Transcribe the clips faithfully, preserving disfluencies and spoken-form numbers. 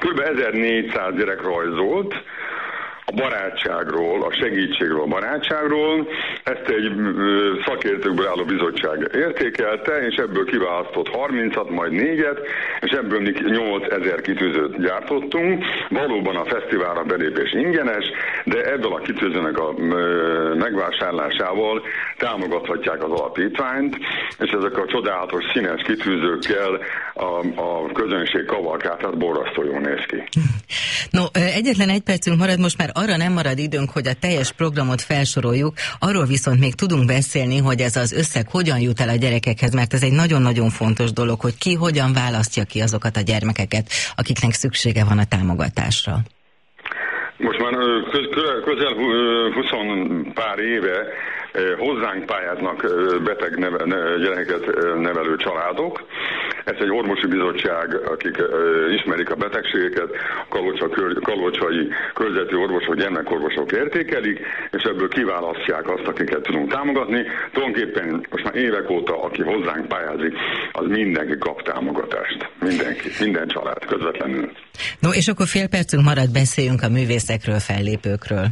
kb. ezernégyszáz gyerek rajzolt, a barátságról, a segítségről, a barátságról. Ezt egy szakértőkből álló bizottság értékelte, és ebből kiválasztott harmincat, majd négyet, és ebből nyolcezer kitűzőt gyártottunk. Valóban a fesztiválra belépés ingyenes, de ebből a kitűzőnek a megvásárlásával támogathatják az alapítványt, és ezek a csodálatos színes kitűzőkkel a, a közönség kavalkát, borzasztó jól néz ki. No, egyetlen egy percünk marad, most már arra nem marad időnk, hogy a teljes programot felsoroljuk, arról viszont még tudunk beszélni, hogy ez az összeg hogyan jut el a gyerekekhez, mert ez egy nagyon-nagyon fontos dolog, hogy ki hogyan választja ki azokat a gyermekeket, akiknek szüksége van a támogatásra. Most már közel húsz pár éve hozzánk pályáznak beteg neve, gyerekeket nevelő családok. Ez egy orvosi bizottság, akik ismerik a betegségeket, Kalocsa, kalocsai körzeti orvosok, gyermekorvosok értékelik, és ebből kiválasztják azt, akiket tudunk támogatni. Tulajdonképpen most már évek óta, aki hozzánk pályázik, az mindenki kap támogatást. Mindenki, minden család közvetlenül. No, és akkor fél percünk marad, beszéljünk a művészekről, fellépőkről.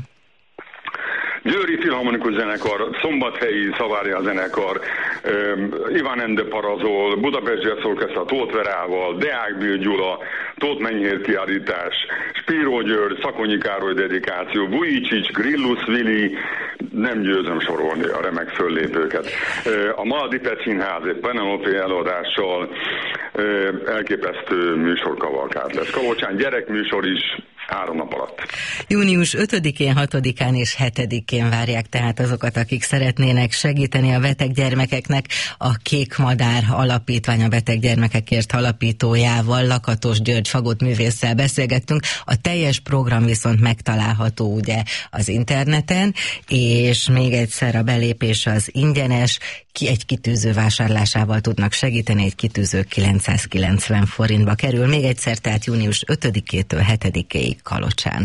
Győri Filharmonikus Zenekar, Szombathelyi Szavária Zenekar, um, Iván Ende Parazol, Budapest Jazz Orchestra, Tóth Verával, Deák Bill Gyula, Tóth Menyhér kiállítás, Spiró György, Szakonyi Károly dedikáció, Vujicic, Grillus Vili, nem győzöm sorolni a remek föllépőket. A Maldipet Színház egy Penelope előadással elképesztő műsorkavalkát lesz. Kalocsán gyerekműsor is, három nap alatt. június ötödikén, hatodikán és hetedikén várják tehát azokat, akik szeretnének segíteni a beteg gyermekeknek. A Kék Madár Alapítvány, a beteg gyermekekért alapítójával, Lakatos György fagotművésszel beszélgettünk. A teljes program viszont megtalálható ugye az interneten, és még egyszer a belépés az ingyenes, ki egy kitűző vásárlásával tudnak segíteni, egy kitűző kilencszázkilencven forintba kerül. Még egyszer, tehát június ötödikétől hetedikéig Kalocsán.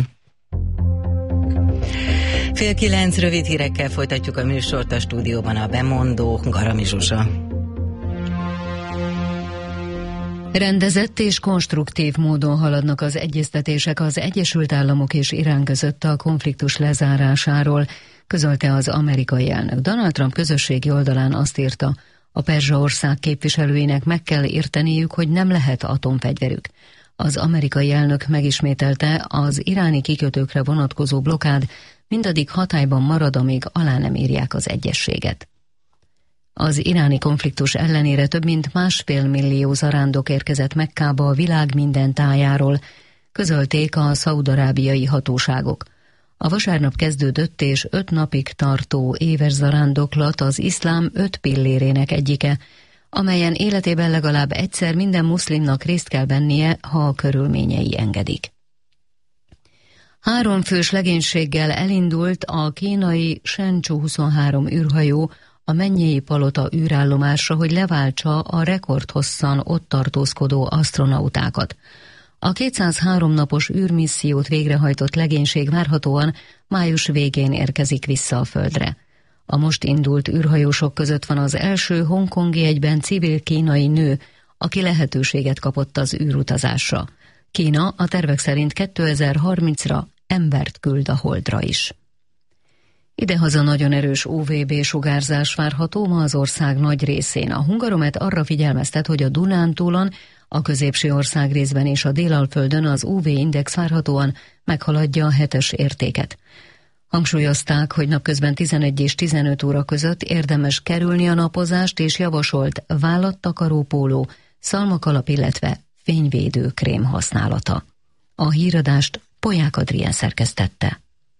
Fél kilenc rövid hírekkel folytatjuk a műsort, a stúdióban a bemondó Garami Zsuzsa. Rendezett és konstruktív módon haladnak az egyeztetések az Egyesült Államok és Irán között a konfliktus lezárásáról, közölte az amerikai elnök. Donald Trump közösségi oldalán azt írta, a perzsa ország képviselőinek meg kell érteniük, hogy nem lehet atomfegyverük. Az amerikai elnök megismételte, az iráni kikötőkre vonatkozó blokád mindaddig hatályban marad, amíg alá nem írják az egyezséget. Az iráni konfliktus ellenére több mint másfél millió zarándok érkezett Mekkába a világ minden tájáról, közölték a szaúd-arábiai hatóságok. A vasárnap kezdődött és öt napig tartó éves zarándoklat az iszlám öt pillérének egyike, amelyen életében legalább egyszer minden muszlimnak részt kell vennie, ha a körülményei engedik. Három fős legénységgel elindult a kínai Shenzhou huszonhárom űrhajó a Mennyei Palota űrállomásra, hogy leváltsa a rekordhosszan ott tartózkodó asztronautákat. A kétszázhárom napos űrmissziót végrehajtott legénység várhatóan május végén érkezik vissza a Földre. A most indult űrhajósok között van az első hongkongi egyben civil kínai nő, aki lehetőséget kapott az űrutazásra. Kína a tervek szerint kétezer-harmincra embert küld a Holdra is. Idehaza nagyon erős u vé bé sugárzás várható ma az ország nagy részén. A Hungaromet arra figyelmeztet, hogy a Dunántúlon, a középső ország részben és a Délalföldön az u vé index várhatóan meghaladja a hetes értéket. Hangsúlyozták, hogy napközben tizenegy és tizenöt óra között érdemes kerülni a napozást, és javasolt vállattakaró póló, szalmakalap, illetve fényvédő krém használata. A híradást Polyák Adrien szerkesztette.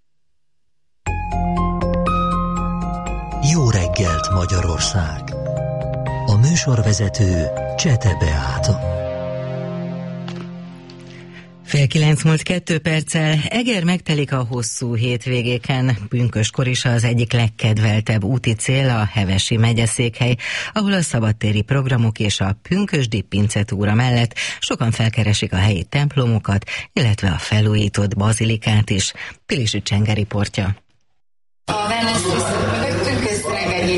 Jó reggelt, Magyarország! A műsorvezető Csete Beáta. Fél kilenc múlt kettő perccel. Eger megtelik a hosszú hétvégéken. Pünköskor is az egyik legkedveltebb úti cél a Hevesi megyeszékhely, ahol a szabadtéri programok és a pünkösdi pincetúra mellett sokan felkeresik a helyi templomokat, illetve a felújított bazilikát is. Pilisi Csenge riportja. A Wellness Pünkösd reggel hét órától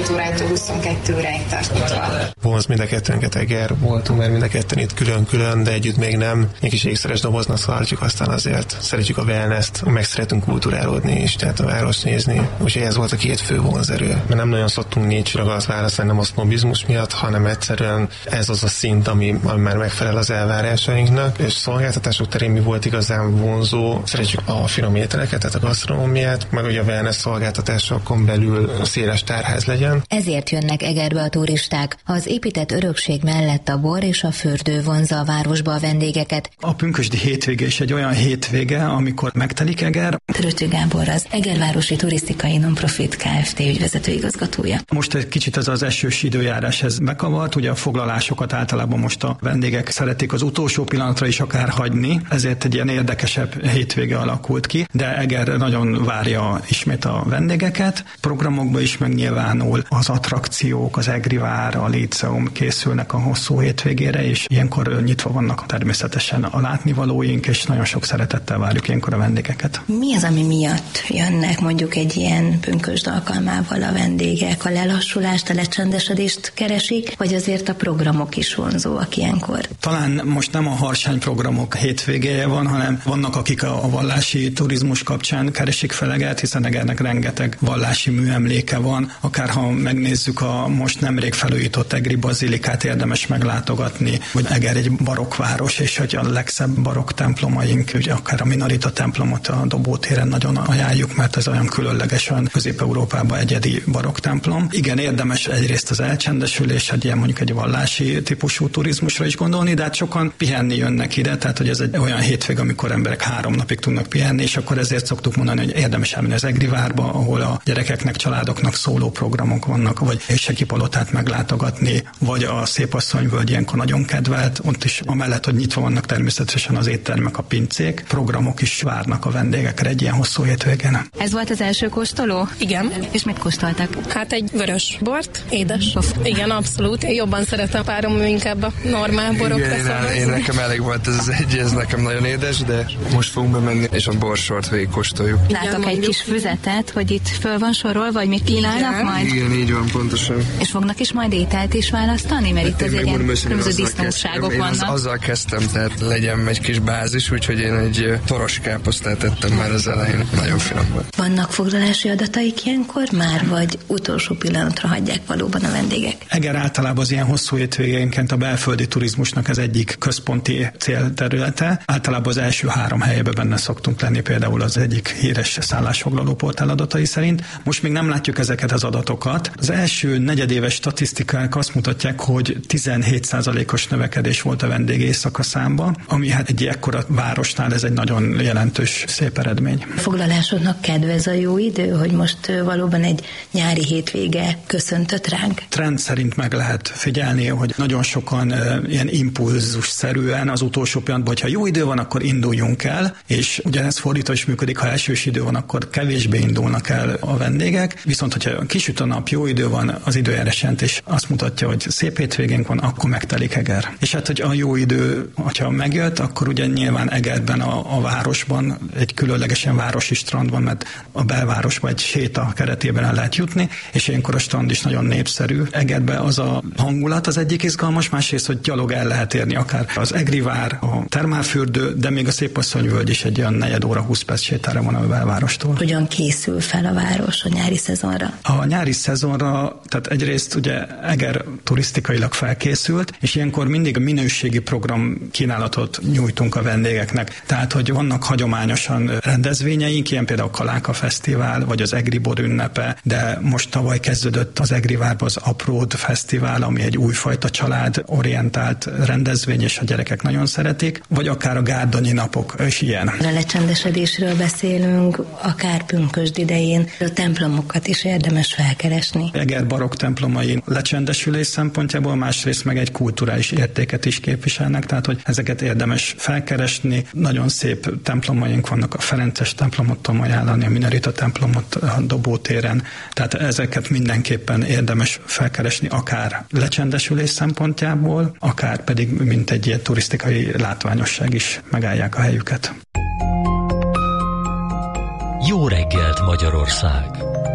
naponta huszonkettő óráig tart nyitva. Vonz mind a kettőnket Eger, voltunk már mind a ketten itt külön-külön, de együtt még nem. Mi kis ékszeres doboznak szólhatjuk, aztán azért szeretjük a wellness-t, meg szeretünk kulturálódni is, tehát a várost nézni. Úgyhogy ez volt a két fő vonzerő. Mert nem nagyon szoktunk négy csillagot választani, nem a sznobizmus miatt, hanem egyszerűen ez az a szint, ami, ami már megfelel az elvárásainknak, és szolgáltatások terén mi volt igazán vonzó. Szeretjük a finom ételeket, tehát a gasztronómiát, meg ugye a wellness szolgáltatásokon belül széles tárház legyen. Ezért jönnek Egerbe a turisták. Az épített örökség mellett a bor és a fürdő vonzza a városba a vendégeket. A pünkösdi hétvége is egy olyan hétvége, amikor megtelik Eger. Törőcső Gábor az Egervárosi Turisztikai Nonprofit Kft. Ügyvezető igazgatója. Most egy kicsit ez az esős időjárás ez bekavart, ugye a foglalásokat általában most a vendégek szeretik az utolsó pillanatra is akár hagyni, ezért egy ilyen érdekesebb hétvége alakult ki, de Eger nagyon várja ismét a vendégeket. Programokban is megnyilvánul az attrakciók, az Egri vár, a Líceum készülnek a hosszú hétvégére, és ilyenkor nyitva vannak természetesen a látnivalóink, és nagyon sok szeretettel várjuk ilyenkor a vendégeket. Mi az, ami miatt jönnek mondjuk egy ilyen pünkösd alkalmával a vendégek? A lelassulást, a lecsendesedést keresik, vagy azért a programok is vonzóak ilyenkor? Talán most nem a harsány programok hétvégéje van, hanem vannak, akik a vallási turizmus kapcsán keresik fel Egert, hiszen Egernek rengeteg vallási műemléke van. Akár ha megnézzük a most nemrég felújított egri bazilikát, érdemes meglátogatni, hogy Eger egy barokkváros, és hogy a legszebb barokk templomaink, ugye akár a Minorita templomot a Dobótéren nagyon ajánljuk, mert ez olyan különleges, olyan Közép-Európában egyedi barokk templom. Igen, érdemes egyrészt az elcsendesülés, egy ilyen mondjuk egy vallási típusú turizmusra is gondolni, de hát sokan pihenni jönnek ide, tehát hogy ez egy olyan hétvég, amikor emberek három napig tudnak pihenni, és akkor ezért szoktuk mondani, hogy érdemes elmenni az Egri várba, ahol a gyerekeknek, családoknak szóló programok vannak, vagy Érseki palotát meglátogatni, vagy a Szépasszonyvölgy ilyenkor nagyon kedvelt, ott is amellett, hogy nyitva vannak természetesen az éttermek, a pincék, programok is várnak a vendégekre egy ilyen hosszú hétvégén. Ez volt az első kóstoló? Igen. És mit kóstoltak? Hát egy vörös bort, édes. Igen, abszolút. Én jobban szeretem párom, inkább a normál borok. Igen, én, én nekem elég volt ez az egy, ez nekem nagyon édes, de most fogunk bemenni, és a borsort végig kóstoljuk. Látok egy kis füzetet, hogy itt föl van sorolva, vagy mit kínálnak igen. majd? Igen, így van, pontosan. És fognak is majd ételt is választani? Mert hát itt azért ilyen különböző disznóságok vannak. Én az, azzal kezdtem, tehát legyen egy kis bázis, úgyhogy én egy toros káposztát ettem már az elején. Nagyon finom volt. Vannak foglalási adataik ilyenkor már, vagy utolsó pillanatra hagyják valóban a vendégek? Eger általában az ilyen hosszú hétvégénként a belföldi turizmusnak az egyik központi célterülete. Általában az első három helyében benne szoktunk lenni, például az egyik híres szállásfoglaló portál adatai szerint. Most még nem látjuk ezeket az adatokat. Az első negyedéves statisztikák azt mutatják, hogy tizenhét százalékos növekedés volt a vendég éjszakaszámban, ami hát egy ekkora városnál ez egy nagyon jelentős, szép eredmény. A foglalásodnak kedvez a jó idő, hogy most valóban egy nyári hétvége köszöntött ránk? Trend szerint meg lehet figyelni, hogy nagyon sokan e, ilyen impulzusszerűen az utolsó pillanatban, hogyha jó idő van, akkor induljunk el, és ugyanez fordítva is működik, ha esős idő van, akkor kevésbé indulnak el a vendégek, viszont hogyha kisüt a nap, jó idő van, az időjárás jelentés azt mutatja, hogy szép hétvégénk van, akkor megtelik Eger. És hát, hogy a jó idő, hogyha megjött, akkor ugye nyilván Egerben a, a városban egy különlegesen városi strand van, mert a belvárosban egy séta keretében el lehet jutni, és ilyenkor a strand is nagyon népszerű. Egerben az a hangulat az egyik izgalmas, másrészt, hogy gyalog el lehet érni akár az Egri vár, a termálfürdő, de még a Szépasszonyvölgy is egy olyan negyed óra, húsz perc sétára van a belvárostól. Hogyan készül fel a város a nyári szezonra? A nyári szezonra, tehát egyrészt ugye Eger turisztikailag felkészült, és ilyenkor mindig a minőségi program kínálatot nyújtunk a vendégeknek. Tehát, hogy vannak hagyományosan rendezvényeink, ilyen például a Kaláka Fesztivál, vagy az Egri Bor ünnepe, de most tavaly kezdődött az Egri várban az Apród Fesztivál, ami egy újfajta család orientált rendezvény, és a gyerekek nagyon szeretik, vagy akár a Gárdonyi napok is ilyen. A lecsendesedésről beszélünk, akár pünkösd idején, a templomokat is érdemes felkeresni. Eger barokk templomai lecsendesülés szempontjából, másrészt meg egy kulturális értéket is képviselnek, tehát hogy ezeket érdemes felkeresni. Nagyon szép templomaink vannak, a Ferences templomot tudom ajánlani, a Minorita templomot a Dobótéren, tehát ezeket mindenképpen érdemes felkeresni, akár lecsendesülés szempontjából, akár pedig mint egy ilyen turisztikai látványosság is megállják a helyüket. Jó reggelt, Magyarország!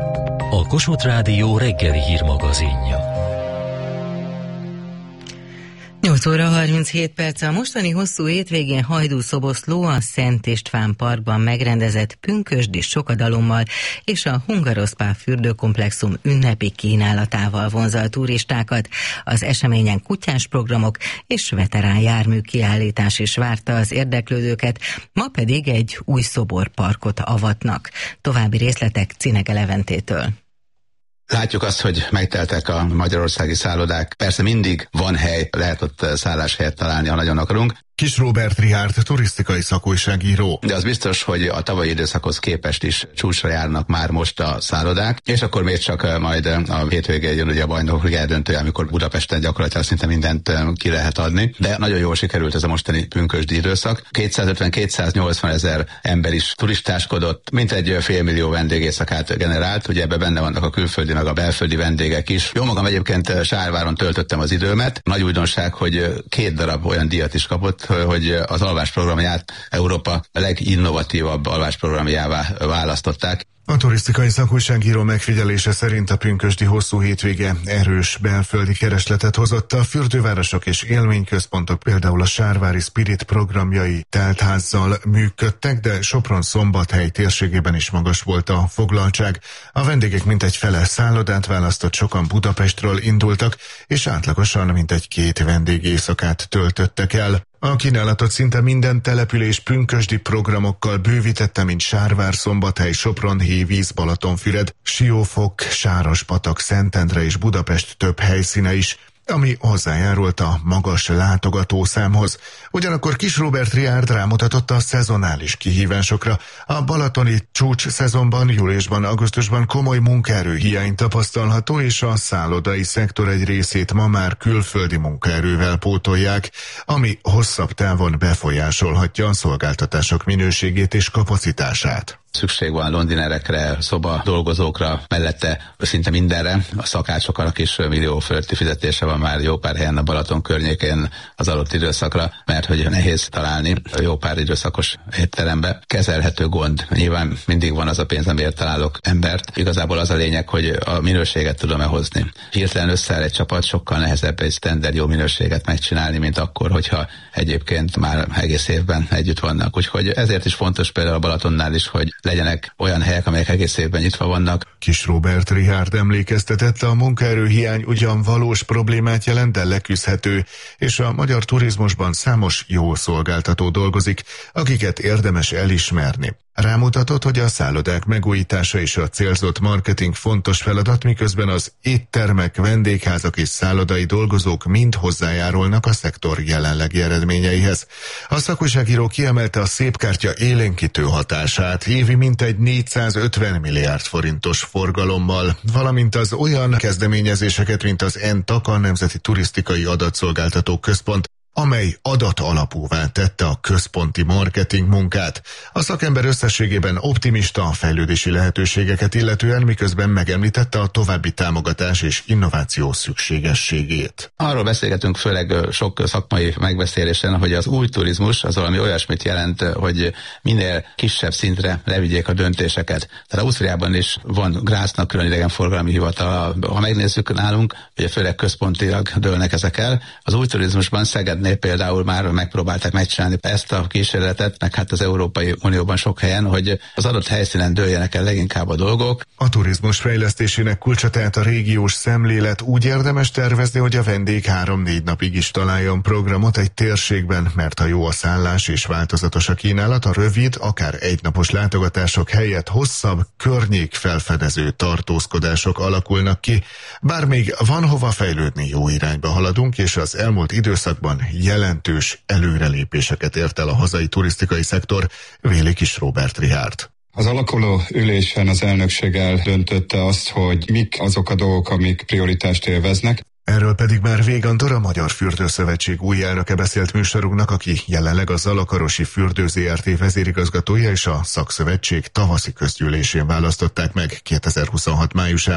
a Kossuth Rádió reggeli hírmagazinja. nyolc óra harminchét perc. A mostani hosszú hétvégén Hajdú-Szoboszló a Szent István Parkban megrendezett pünkösdi sokadalommal és a Hungaroszpál fürdőkomplexum ünnepi kínálatával vonza a turistákat. Az eseményen kutyás programok és veterán jármű kiállítás is várta az érdeklődőket, ma pedig egy új szoborparkot avatnak. További részletek Cinege Leventétől. Látjuk azt, hogy megteltek a magyarországi szállodák. Persze mindig van hely, lehet ott szálláshelyet találni, ha nagyon akarunk. Kis Róbert Richárd, turisztikai szakújságíró. De az biztos, hogy a tavalyi időszakhoz képest is csúcsra járnak már most a szállodák, és akkor még csak majd a hétvégén jön ugye a bajnokok eldöntője, amikor Budapesten gyakorlatilag szinte mindent ki lehet adni. De nagyon jól sikerült ez a mostani pünkösdi időszak. kétszázötven-kétszáznyolcvan ezer ember is turistáskodott, mintegy félmillió vendégészakát generált, ugye ebbe benne vannak a külföldi meg a belföldi vendégek is. Jó magam egyébként Sárváron töltöttem az időmet. Nagy újdonság, hogy két darab olyan díjat is kapott, hogy az alvásprogramját Európa leginnovatívabb alvásprogramjává választották. A turisztikai szakújságíró megfigyelése szerint a pünkösdi hosszú hétvége erős belföldi keresletet hozott. A fürdővárosok és élményközpontok, például a Sárvári Spirit programjai teltházzal működtek, de Sopron-Szombathely térségében is magas volt a foglaltság. A vendégek mintegy fele szállodát választott, sokan Budapestről indultak, és átlagosan mintegy két vendégészakát töltöttek el. A kínálatot szinte minden település pünkösdi programokkal bővítette, mint Sárvár, Szombathely, Sopron, Hévíz, Balatonfüred, Siófok, Sárospatak, Szentendre és Budapest több helyszíne is, ami hozzájárult a magas látogatószámhoz. Ugyanakkor Kis Róbert Richárd rámutatott a szezonális kihívásokra. A balatoni csúcs szezonban, júliusban, augusztusban komoly munkaerő hiány tapasztalható, és a szállodai szektor egy részét ma már külföldi munkaerővel pótolják, ami hosszabb távon befolyásolhatja a szolgáltatások minőségét és kapacitását. Szükség van londinerekre, szoba dolgozókra, mellette szinte mindenre. A szakácsoknak is millió fölötti fizetése van már jó pár helyen a Balaton környékén az adott időszakra, mert hogy nehéz találni jó pár időszakos étterembe. Kezelhető gond. Nyilván mindig van az a pénz, amiért találok embert. Igazából az a lényeg, hogy a minőséget tudom-e hozni. Hirtelen összeáll egy csapat, sokkal nehezebb egy standard jó minőséget megcsinálni, mint akkor, hogyha egyébként már egész évben együtt vannak. Úgyhogy ezért is fontos például a Balatonnál is, hogy legyenek olyan helyek, amelyek egész évben nyitva vannak. Kis Róbert Richárd emlékeztetett, a munkaerőhiány ugyan valós problémát jelent, de leküzdhető, és a magyar turizmusban számos jó szolgáltató dolgozik, akiket érdemes elismerni. Rámutatott, hogy a szállodák megújítása és a célzott marketing fontos feladat, miközben az éttermek, vendégházak és szállodai dolgozók mind hozzájárulnak a szektor jelenlegi eredményeihez. A szakújságíró kiemelte a szépkártya élénkítő hatását, évi mintegy négyszázötven milliárd forintos forgalommal, valamint az olyan kezdeményezéseket, mint az en té á ká, a Nemzeti Turisztikai Adatszolgáltató Központ, amely adatalapúvá tette a központi marketing munkát. A szakember összességében optimista a fejlődési lehetőségeket illetően, miközben megemlítette a további támogatás és innováció szükségességét. Arról beszélgetünk főleg sok szakmai megbeszélésen, hogy az új turizmus az valami olyasmit jelent, hogy minél kisebb szintre levigyék a döntéseket. Tehát Ausztriában is van Grásznak külön idegenforgalmi hivatal. Ha megnézzük nálunk, ugye főleg központilag dőlnek ezek el. Az új turizmusban Szeged például már megpróbálták megcsinálni ezt a kísérletet, meg hát az Európai Unióban sok helyen, hogy az adott helyszínen dőljenek el leginkább a dolgok. A turizmus fejlesztésének kulcsa tehát a régiós szemlélet. Úgy érdemes tervezni, hogy a vendég három-négy napig is találjon programot egy térségben, mert ha jó a szállás és változatos a kínálat, a rövid, akár egynapos látogatások helyett hosszabb, környékfelfedező tartózkodások alakulnak ki. Bár még van hova fejlődni, jó irányba haladunk, és az elmúlt időszakban jelentős előrelépéseket ért el a hazai turisztikai szektor, véli Kis Róbert Richárd. Az alakuló ülésen az elnökség eldöntötte azt, hogy mik azok a dolgok, amik prioritást élveznek. Erről pedig már Végandor, a Magyar Fürdőszövetség új elnöke beszélt műsorunknak, aki jelenleg a Zalakarosi Fürdő zé er té vezérigazgatója, és a szakszövetség tavaszi közgyűlésén választották meg kétezer-huszonhat májusában.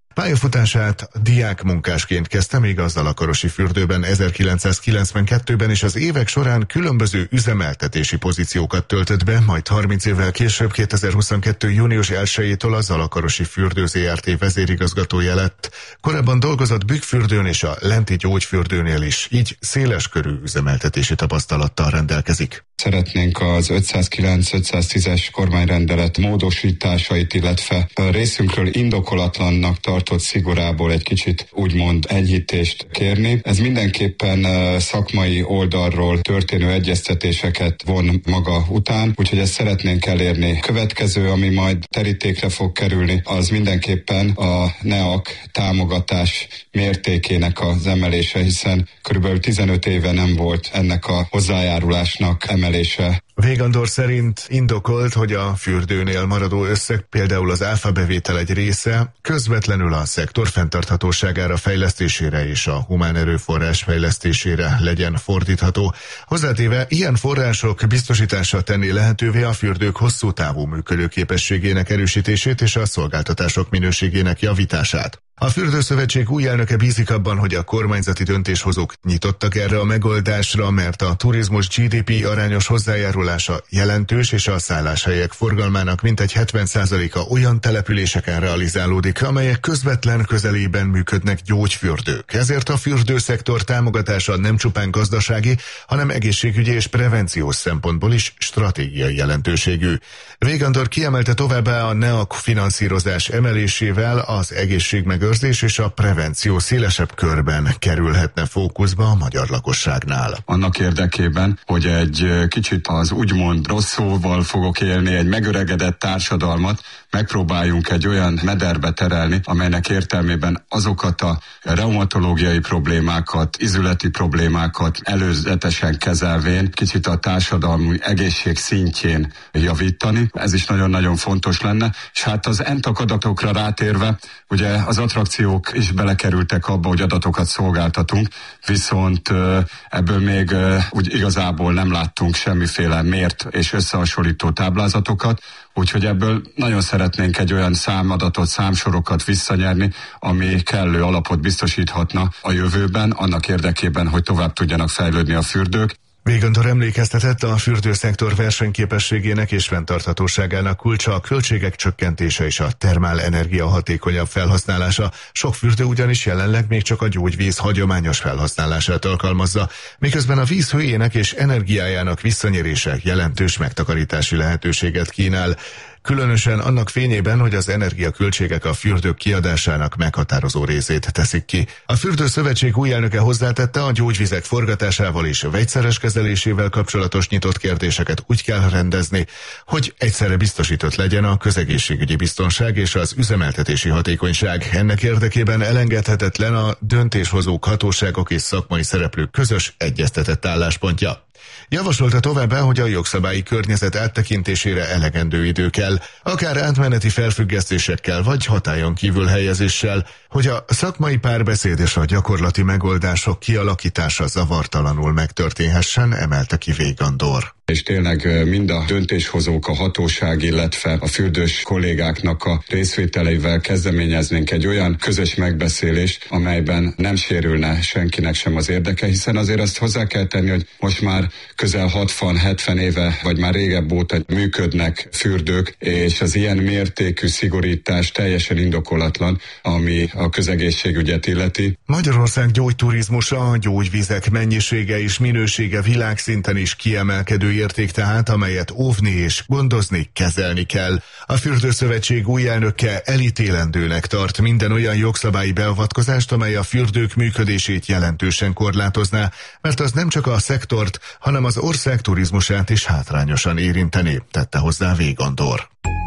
Pályafutását diákmunkásként kezdte még a Zalakarosi fürdőben ezerkilencszázkilencvenkettőben, és az évek során különböző üzemeltetési pozíciókat töltött be, majd harminc évvel később kétezer-huszonkettő. június elsejétől a Zalakarosi Fürdő zé er té vezérigazgatója lett. Korábban dolgozott Bükkfürdőn és a Lenti Gyógyfürdőnél is, így széleskörű üzemeltetési tapasztalattal rendelkezik. Szeretnénk az ötszázkilenc ötszáztízes kormányrendelet módosításait, illetve a részünkről indokolatlannak tartott szigorából egy kicsit úgymond enyhítést kérni. Ez mindenképpen szakmai oldalról történő egyeztetéseket von maga után, úgyhogy ezt szeretnénk elérni. Következő, ami majd terítékre fog kerülni, az mindenképpen a NEAK támogatás mértékének az emelése, hiszen körülbelül tizenöt éve nem volt ennek a hozzájárulásnak emelése. Végandor szerint indokolt, hogy a fürdőnél maradó összeg, például az áfa bevétel egy része, közvetlenül a szektor fenntarthatóságára, fejlesztésére és a humán erőforrás fejlesztésére legyen fordítható. Hozzátéve, ilyen források biztosítása tenni lehetővé a fürdők hosszú távú működőképességének erősítését és a szolgáltatások minőségének javítását. A Fürdőszövetség új elnöke bízik abban, hogy a kormányzati döntéshozók nyitottak erre a megoldásra, mert a turizmus gé dé pé arányos hozzájárulása jelentős, és a szálláshelyek forgalmának mintegy hetven százaléka olyan településeken realizálódik, amelyek közvetlen közelében működnek gyógyfürdők. Ezért a fürdőszektor támogatása nem csupán gazdasági, hanem egészségügyi és prevenciós szempontból is stratégiai jelentőségű. Végandor kiemelte továbbá, a NEAK finanszírozás emelésével az egészségmegőrzés és a prevenció szélesebb körben kerülhetne fókuszba a magyar lakosságnál. Annak érdekében, hogy egy kicsit az úgymond rossz szóval fogok élni, egy megöregedett társadalmat megpróbáljunk egy olyan mederbe terelni, amelynek értelmében azokat a reumatológiai problémákat, izületi problémákat előzetesen kezelvén kicsit a társadalmi egészség szintjén javítani. Ez is nagyon-nagyon fontos lenne. És hát az en té á ká adatokra rátérve, ugye az attrakciók is belekerültek abba, hogy adatokat szolgáltatunk, viszont ebből még úgy igazából nem láttunk semmiféle mért és összehasonlító táblázatokat, úgyhogy ebből nagyon szeretnénk egy olyan számadatot, számsorokat visszanyerni, ami kellő alapot biztosíthatna a jövőben, annak érdekében, hogy tovább tudjanak fejlődni a fürdők. Végandor emlékeztetett, a fürdőszektor versenyképességének és fenntarthatóságának kulcsa a költségek csökkentése és a termálenergia hatékonyabb felhasználása. Sok fürdő ugyanis jelenleg még csak a gyógyvíz hagyományos felhasználását alkalmazza, miközben a víz hőjének és energiájának visszanyerése jelentős megtakarítási lehetőséget kínál. Különösen annak fényében, hogy az energiaköltségek a fürdők kiadásának meghatározó részét teszik ki. A Fürdőszövetség új elnöke hozzátette, a gyógyvizek forgatásával és vegyszeres kezelésével kapcsolatos nyitott kérdéseket úgy kell rendezni, hogy egyszerre biztosított legyen a közegészségügyi biztonság és az üzemeltetési hatékonyság. Ennek érdekében elengedhetetlen a döntéshozók, hatóságok és szakmai szereplők közös egyeztetett álláspontja. Javasolta továbbá, hogy a jogszabályi környezet áttekintésére elegendő idő kell, akár átmeneti felfüggesztésekkel vagy hatályon kívül helyezéssel, hogy a szakmai párbeszéd és a gyakorlati megoldások kialakítása zavartalanul megtörténhessen, emelte ki Végandor. És tényleg mind a döntéshozók, a hatóság, illetve a fürdős kollégáknak a részvételeivel kezdeményeznénk egy olyan közös megbeszélést, amelyben nem sérülne senkinek sem az érdeke, hiszen azért azt hozzá kell tenni, hogy most már közel hatvan-hetven éve, vagy már régebb óta működnek fürdők, és az ilyen mértékű szigorítás teljesen indokolatlan, ami a közegészségügyet illeti. Magyarország gyógyturizmusa, a gyógyvizek mennyisége és minősége világszinten is kiemelkedő érték tehát, amelyet óvni és gondozni, kezelni kell. A Fürdőszövetség új elnöke elítélendőnek tart minden olyan jogszabályi beavatkozást, amely a fürdők működését jelentősen korlátozná, mert az nem csak a szektort, hanem az ország turizmusát is hátrányosan érinteni, tette hozzá Végandor.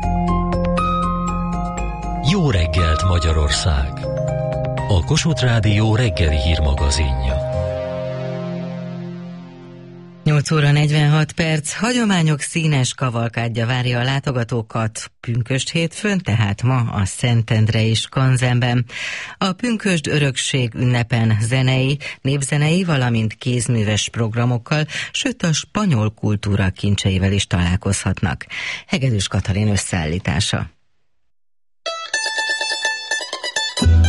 Jó reggelt, Magyarország! A Kossuth Rádió reggeli hírmagazinja. nyolc óra negyvenhat perc, hagyományok színes kavalkádja várja a látogatókat pünkösd hétfőn, tehát ma a Szentendrei Skanzenben. A pünkösd örökség ünnepen zenei, népzenei, valamint kézműves programokkal, sőt a spanyol kultúra kincseivel is találkozhatnak. Hegedűs Katalin összeállítása.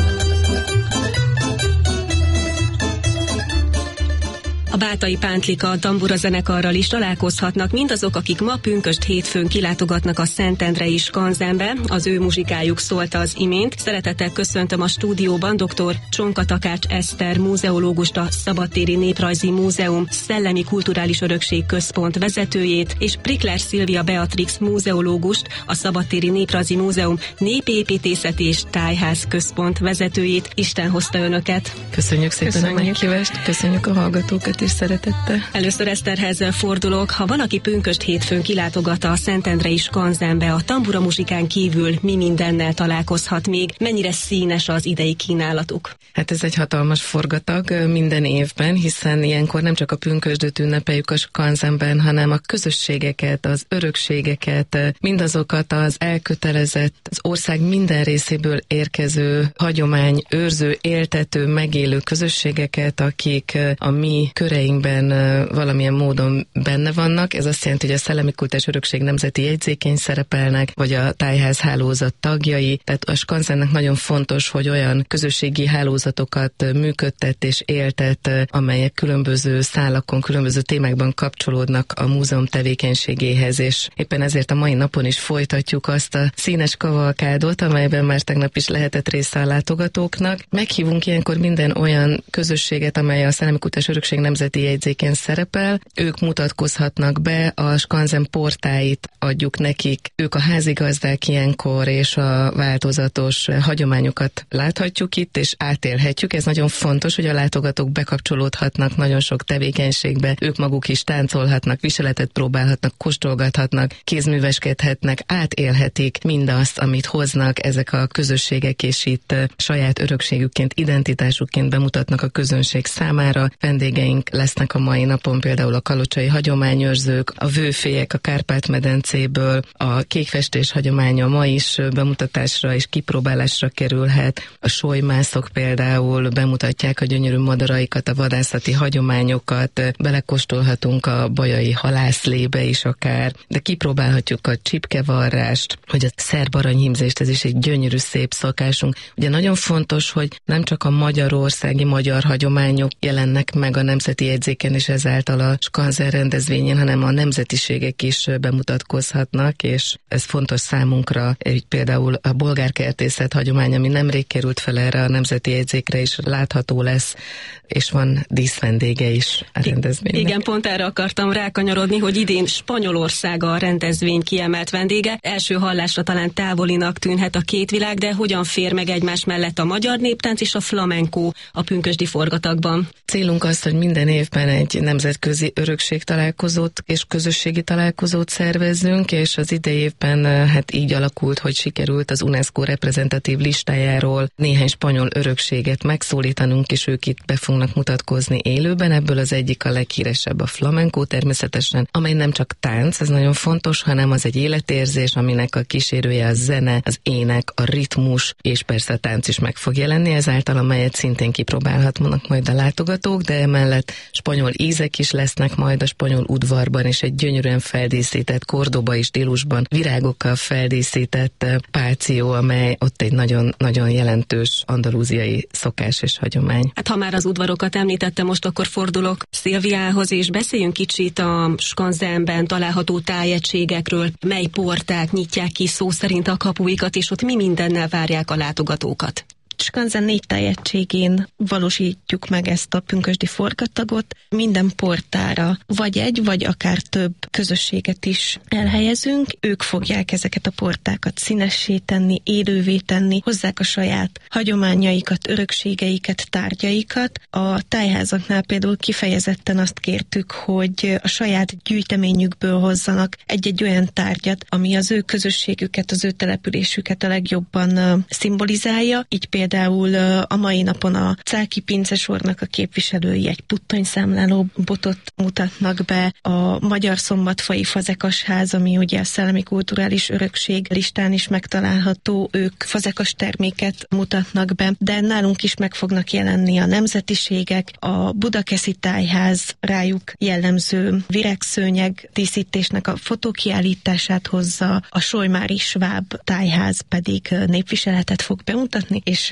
A Bátai Pántlika tambura zenekarral is találkozhatnak mindazok, akik ma pünkösd hétfőn kilátogatnak a Szentendrei Skanzenbe. Az ő muzsikájuk szólt az imént. Szeretettel köszöntöm a stúdióban dr. Csonka Takács Eszter múzeológust, a Szabadtéri Néprajzi Múzeum Szellemi Kulturális Örökség Központ vezetőjét, és Prikler Szilvia Beatrix múzeológust, a Szabadtéri Néprajzi Múzeum Népépítészeti és Tájház Központ vezetőjét. Isten hozta önöket. Köszönjük szépen Köszönjük. a meghívást, köszönjük a hallgatókat is szeretettel. Először Eszterhez fordulok. Ha valaki pünkösd hétfőn kilátogat a Szentendrei Skanzenbe, a tambura muzsikán kívül mi mindennel találkozhat még? Mennyire színes az idei kínálatuk? Hát ez egy hatalmas forgatag minden évben, hiszen ilyenkor nem csak a pünkösdöt ünnepeljük a Skanzenben, hanem a közösségeket, az örökségeket, mindazokat az elkötelezett, az ország minden részéből érkező, hagyomány, őrző, éltető, megélő közösségeket, akik a mi köreinkben valamilyen módon benne vannak. Ez azt jelenti, hogy a Szellemi Kulturális Örökség Nemzeti Jegyzékén szerepelnek, vagy a Tájház hálózat tagjai. Tehát a Skanzennek nagyon fontos, hogy olyan közösségi hálózatokat működtet és éltet, amelyek különböző szálakon, különböző témákban kapcsolódnak a múzeum tevékenységéhez, és éppen ezért a mai napon is folytatjuk azt a színes kavalkádot, amelyben már tegnap is lehetett része a látogatóknak. Meghívunk ilyenkor minden olyan közösséget, amely a Szellemi Kulturális Örökség Nemzeti Jegyzékén szerepel. Ők mutatkozhatnak be, a Skanzen portáit adjuk nekik, ők a házigazdák ilyenkor, és a változatos hagyományokat láthatjuk itt, és átélhetjük. Ez nagyon fontos, hogy a látogatók bekapcsolódhatnak nagyon sok tevékenységbe, ők maguk is táncolhatnak, viseletet próbálhatnak, kóstolgathatnak, kézműveskedhetnek, átélhetik mindazt, amit hoznak ezek a közösségek, és itt saját örökségükként, identitásukként bemutatnak a közönség számára. Vendégeink lesznek a mai napon például a kalocsai hagyományőrzők, a vőfélyek a Kárpát-medencéből, a kékfestés hagyománya ma is bemutatásra és kipróbálásra kerülhet. A solymászok például bemutatják a gyönyörű madaraikat, a vadászati hagyományokat, belekóstolhatunk a bajai halászlébe is akár, de kipróbálhatjuk a csipkevarrást, vagy a szerb aranyhímzést, ez is egy gyönyörű szép szokásunk. Ugye nagyon fontos, hogy nem csak a magyarországi magyar hagyományok jelennek meg a Nemzeti Jegyzéken és ezáltal a Skanzen rendezvényen, hanem a nemzetiségek is bemutatkozhatnak, és ez fontos számunkra, hogy például a bolgárkertészet hagyomány, ami nemrég került fel erre a Nemzeti Jegyzékre is látható lesz, és van díszvendége is a rendezvénynek. Igen, pont erre akartam rákanyarodni, hogy idén Spanyolország a rendezvény kiemelt vendége. Első hallásra talán távolinak tűnhet a két világ, de hogyan fér meg egymás mellett a magyar néptánc és a flamenco a pünkösdi forgatagban? Célunk az, hogy minden évben egy nemzetközi örökség találkozót és közösségi találkozót szervezzünk, és az idei évben hát így alakult, hogy sikerült az UNESCO reprezentatív listájáról néhány spanyol örökséget megszólítanunk, és ők itt be fognak mutatkozni élőben. Ebből az egyik a leghíresebb a flamenco természetesen, amely nem csak tánc, ez nagyon fontos, hanem az egy életérzés, aminek a kísérője a zene, az ének, a ritmus, és persze a tánc is meg fog jelenni, ezáltal amelyet szintén kipróbálhatnak majd a látogatók, de emellett spanyol ízek is lesznek majd a spanyol udvarban, és egy gyönyörűen feldíszített, kordobai stílusban virágokkal feldíszített páció, amely ott egy nagyon-nagyon jelentős andalúziai szokás és hagyomány. Hát ha már az udvarokat említette, most akkor fordulok Szilviához, és beszéljünk kicsit a Skanzenben található tájegységekről, mely porták nyitják ki szó szerint a kapuikat, és ott mi mindennel várják a látogatókat. Skanzen négy tájegységén valósítjuk meg ezt a pünkösdi forgatagot. Minden portára vagy egy, vagy akár több közösséget is elhelyezünk. Ők fogják ezeket a portákat színessé tenni, élővé tenni, hozzák a saját hagyományaikat, örökségeiket, tárgyaikat. A tájházaknál például kifejezetten azt kértük, hogy a saját gyűjteményükből hozzanak egy-egy olyan tárgyat, ami az ő közösségüket, az ő településüket a legjobban szimbolizálja. Így például Például a mai napon a cáki pincesornak a képviselői egy puttonyszámláló botot mutatnak be, a Magyar Szombatfai Fazekasház, ami ugye a Szellemi Kulturális Örökség listán is megtalálható, ők fazekas terméket mutatnak be, de nálunk is meg fognak jelenni a nemzetiségek, a Budakeszi Tájház rájuk jellemző virágszőnyeg díszítésnek a fotókiállítását hozza, a Solymári Sváb Tájház pedig népviseletet fog bemutatni, és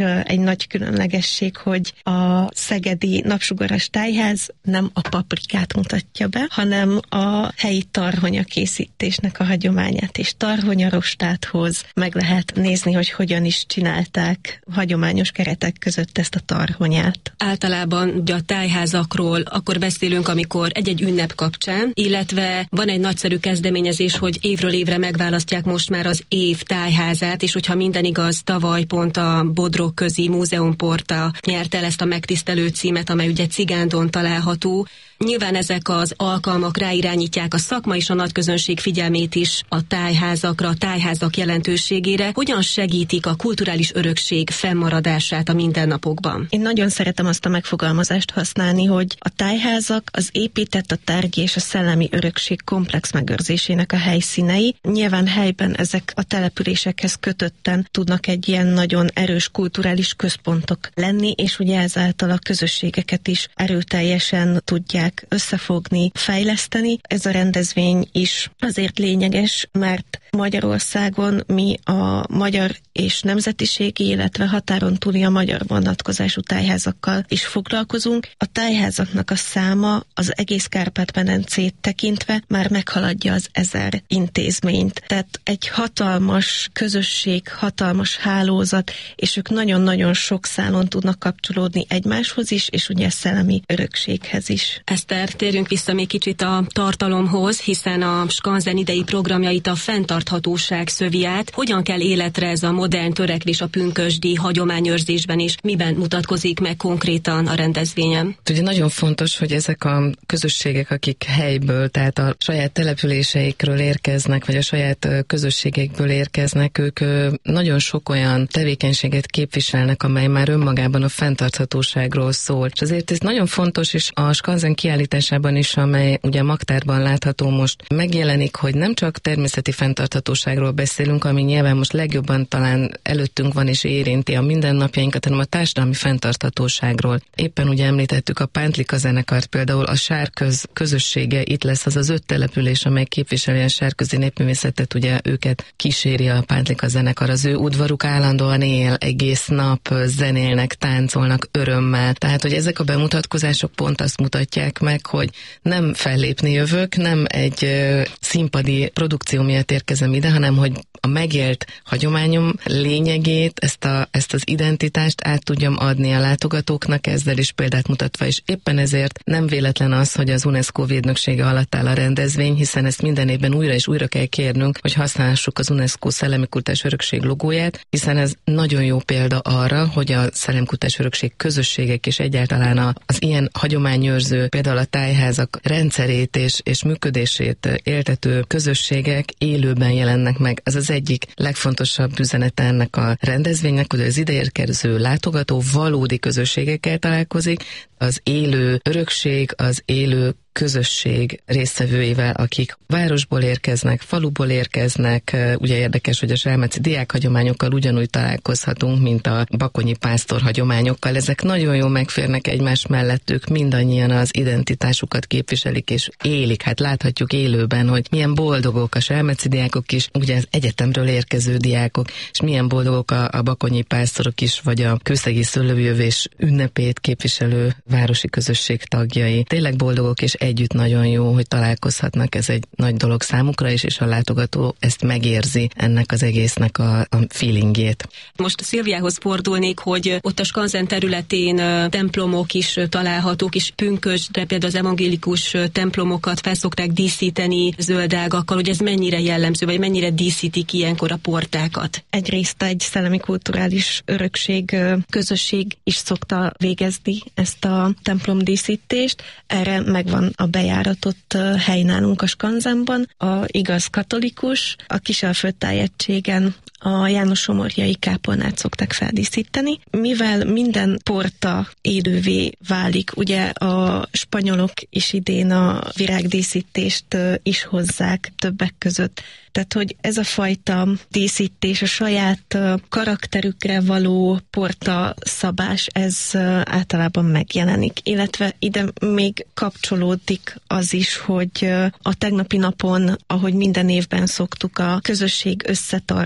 egy nagy különlegesség, hogy a szegedi napsugaras tájház nem a paprikát mutatja be, hanem a helyi tarhonya készítésnek a hagyományát, és tarhonyarostát hoz. Meg lehet nézni, hogy hogyan is csinálták hagyományos keretek között ezt a tarhonyát. Általában ugye a tájházakról akkor beszélünk, amikor egy-egy ünnep kapcsán, illetve van egy nagyszerű kezdeményezés, hogy évről évre megválasztják most már az év tájházát, és hogyha minden igaz, tavaly pont a Bodrogközi Múzeumporta nyerte el ezt a megtisztelő címet, amely ugye Cigándon található. Nyilván ezek az alkalmak ráirányítják a szakma és a nagyközönség figyelmét is a tájházakra, a tájházak jelentőségére. Hogyan segítik a kulturális örökség fennmaradását a mindennapokban? Én nagyon szeretem azt a megfogalmazást használni, hogy a tájházak az épített, a tárgyi és a szellemi örökség komplex megőrzésének a helyszínei. Nyilván helyben ezek a településekhez kötötten tudnak egy ilyen nagyon erős kulturális központok lenni, és ugye ezáltal a közösségeket is erőteljesen tudják összefogni, fejleszteni. Ez a rendezvény is azért lényeges, mert Magyarországon mi a magyar és nemzetiségi, illetve határon túli a magyar vonatkozású tájházakkal is foglalkozunk. A tájházaknak a száma az egész Kárpát-medencét tekintve már meghaladja az ezer intézményt. Tehát egy hatalmas közösség, hatalmas hálózat, és ők nagyon-nagyon sok szálon tudnak kapcsolódni egymáshoz is, és ugye a szellemi örökséghez is. Eszter, térjünk vissza még kicsit a tartalomhoz, hiszen a Skanzen idei programjait a fenntarthatóság szövi át. Hogyan kell életre ez a modern törekvés a pünkösdi hagyományőrzésben, és miben mutatkozik meg konkrétan a rendezvényen? Ugye nagyon fontos, hogy ezek a közösségek, akik helyből, tehát a saját településeikről érkeznek, vagy a saját közösségekből érkeznek, ők nagyon sok olyan tevékenységet képviselnek, amely már önmagában a fenntarthatóságról szól. És azért ez nagyon fontos, és a Skanzen kiállításában is, amely ugye Magtárban látható most, megjelenik, hogy nem csak természeti fenntarthatóságról beszélünk, ami nyilván most legjobban talán előttünk van és érinti a mindennapjainkat, hanem a társadalmi fenntarthatóságról. Éppen ugye említettük a Pántlika zenekart, például a Sárköz közössége, itt lesz az az öt település, amely képviseli a sárközi népművészetet, ugye őket kíséri a Pántlika zenekar, az ő udvaruk állandóan él, egész nap zenélnek, táncolnak örömmel. Tehát, hogy ezek a bemutatkozások pont azt mutatják meg, hogy nem fellépni jövök, nem egy ö, színpadi produkció miatt érkezem ide, hanem hogy a megélt hagyományom lényegét, ezt, a, ezt az identitást át tudjam adni a látogatóknak, ezzel is példát mutatva, és éppen ezért nem véletlen az, hogy az UNESCO védnöksége alatt áll a rendezvény, hiszen ezt minden évben újra és újra kell kérnünk, hogy használhassuk az UNESCO Szellemi Kultúrás Örökség logóját, hiszen ez nagyon jó példa arra, hogy a Szellemi Kultúrás Örökség közösségek és egyáltalán az ilyen hagyományőrző, például a tájházak rendszerét és, és működését éltető közösségek élőben jelennek meg. Ez az egyik legfontosabb üzenete ennek a rendezvénynek, hogy az ideérkező látogató valódi közösségekkel találkozik, az élő örökség, az élő közösség résztvevőivel, akik városból érkeznek, faluból érkeznek. Ugye érdekes, hogy a selmeci diákhagyományokkal ugyanúgy találkozhatunk, mint a bakonyi pásztor hagyományokkal. Ezek nagyon jól megférnek egymás mellett, ők mindannyian az identitásukat képviselik és élik. Hát láthatjuk élőben, hogy milyen boldogok a selmeci diákok is, ugye az egyetemről érkező diákok, és milyen boldogok a, a bakonyi pásztorok is, vagy a kőszegi szőlőjövés ünnepét képviselő városi közösség tagjai. Tényleg boldogok, és együtt nagyon jó, hogy találkozhatnak, ez egy nagy dolog számukra is, és a látogató ezt megérzi, ennek az egésznek a, a feelingjét. Most Szilviához fordulnék, hogy ott a Skanzen területén templomok is találhatók, és pünkösdre például az evangélikus templomokat felszokták díszíteni zöldágakkal, hogy ez mennyire jellemző, vagy mennyire díszítik ilyenkor a portákat? Egyrészt egy szellemi kulturális örökség közösség is szokta végezni ezt a templomdíszítést. Erre megvan a bejáratott hely nálunk a Skanzenban. A igaz katolikus, a Kisalföld tájegységen a János Somorjai kápolnát szokták feldíszíteni. Mivel minden porta élővé válik, ugye a spanyolok is idén a virágdíszítést is hozzák többek között. Tehát, hogy ez a fajta díszítés, a saját karakterükre való porta szabás, ez általában megjelenik. Illetve ide még kapcsolódik az is, hogy a tegnapi napon, ahogy minden évben szoktuk, a közösség összetartás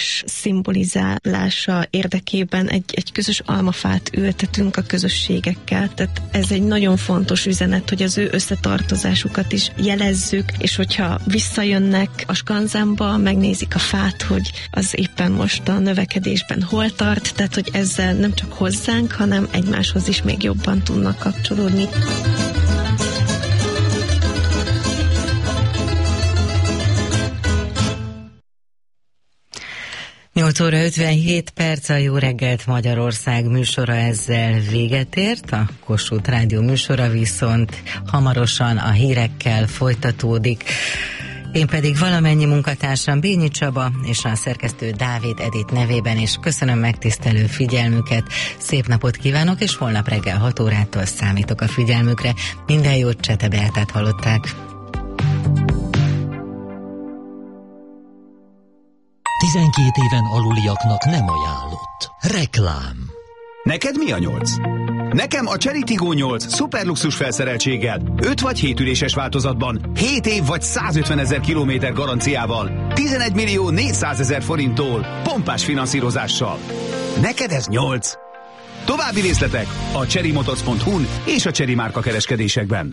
vallás szimbolizálása érdekében egy, egy közös almafát ültetünk a közösségekkel, tehát ez egy nagyon fontos üzenet, hogy az ő összetartozásukat is jelezzük, és hogyha visszajönnek a skanzenba, megnézik a fát, hogy az éppen most a növekedésben hol tart, tehát hogy ezzel nem csak hozzánk, hanem egymáshoz is még jobban tudnak kapcsolódni. nyolc óra ötvenhét perc, a Jó reggelt Magyarország műsora ezzel véget ért. A Kossuth Rádió műsora viszont hamarosan a hírekkel folytatódik. Én pedig valamennyi munkatársam, Bényi Csaba és a szerkesztő Dávid Edith nevében is köszönöm megtisztelő figyelmüket, szép napot kívánok, és holnap reggel hat órától számítok a figyelmükre. Minden jót, Csete Beátát hallották. tizenkét éven aluliaknak nem ajánlott. Reklám. Neked mi a nyolc? Nekem a Chery Tiggo nyolc szuperluxus felszereltséggel, öt vagy hét üléses változatban, hét év vagy százötven ezer kilométer garanciával, tizenegy millió négyszázezer forinttól, pompás finanszírozással. Neked ez nyolc. További részletek a chery motors pont hu-n és a Chery márka kereskedésekben.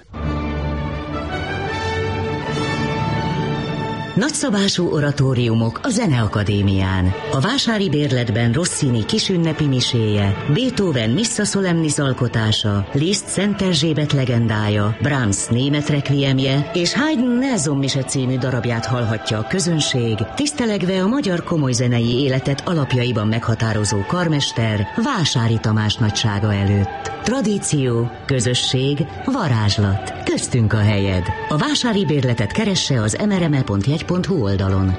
Nagyszabású oratóriumok a Zeneakadémián. A vásári bérletben Rossini kisünnepi miséje, Beethoven Missa Solemnis alkotása, Liszt Szent Erzsébet legendája, Brahms német requiemje és Haydn Nelson mise című darabját hallhatja a közönség, tisztelegve a magyar komolyzenei életet alapjaiban meghatározó karmester Vásári Tamás nagysága előtt. Tradíció, közösség, varázslat. Köztünk a helyed. A vásári bérletet keresse az em er em e pont jegy pont hu oldalon.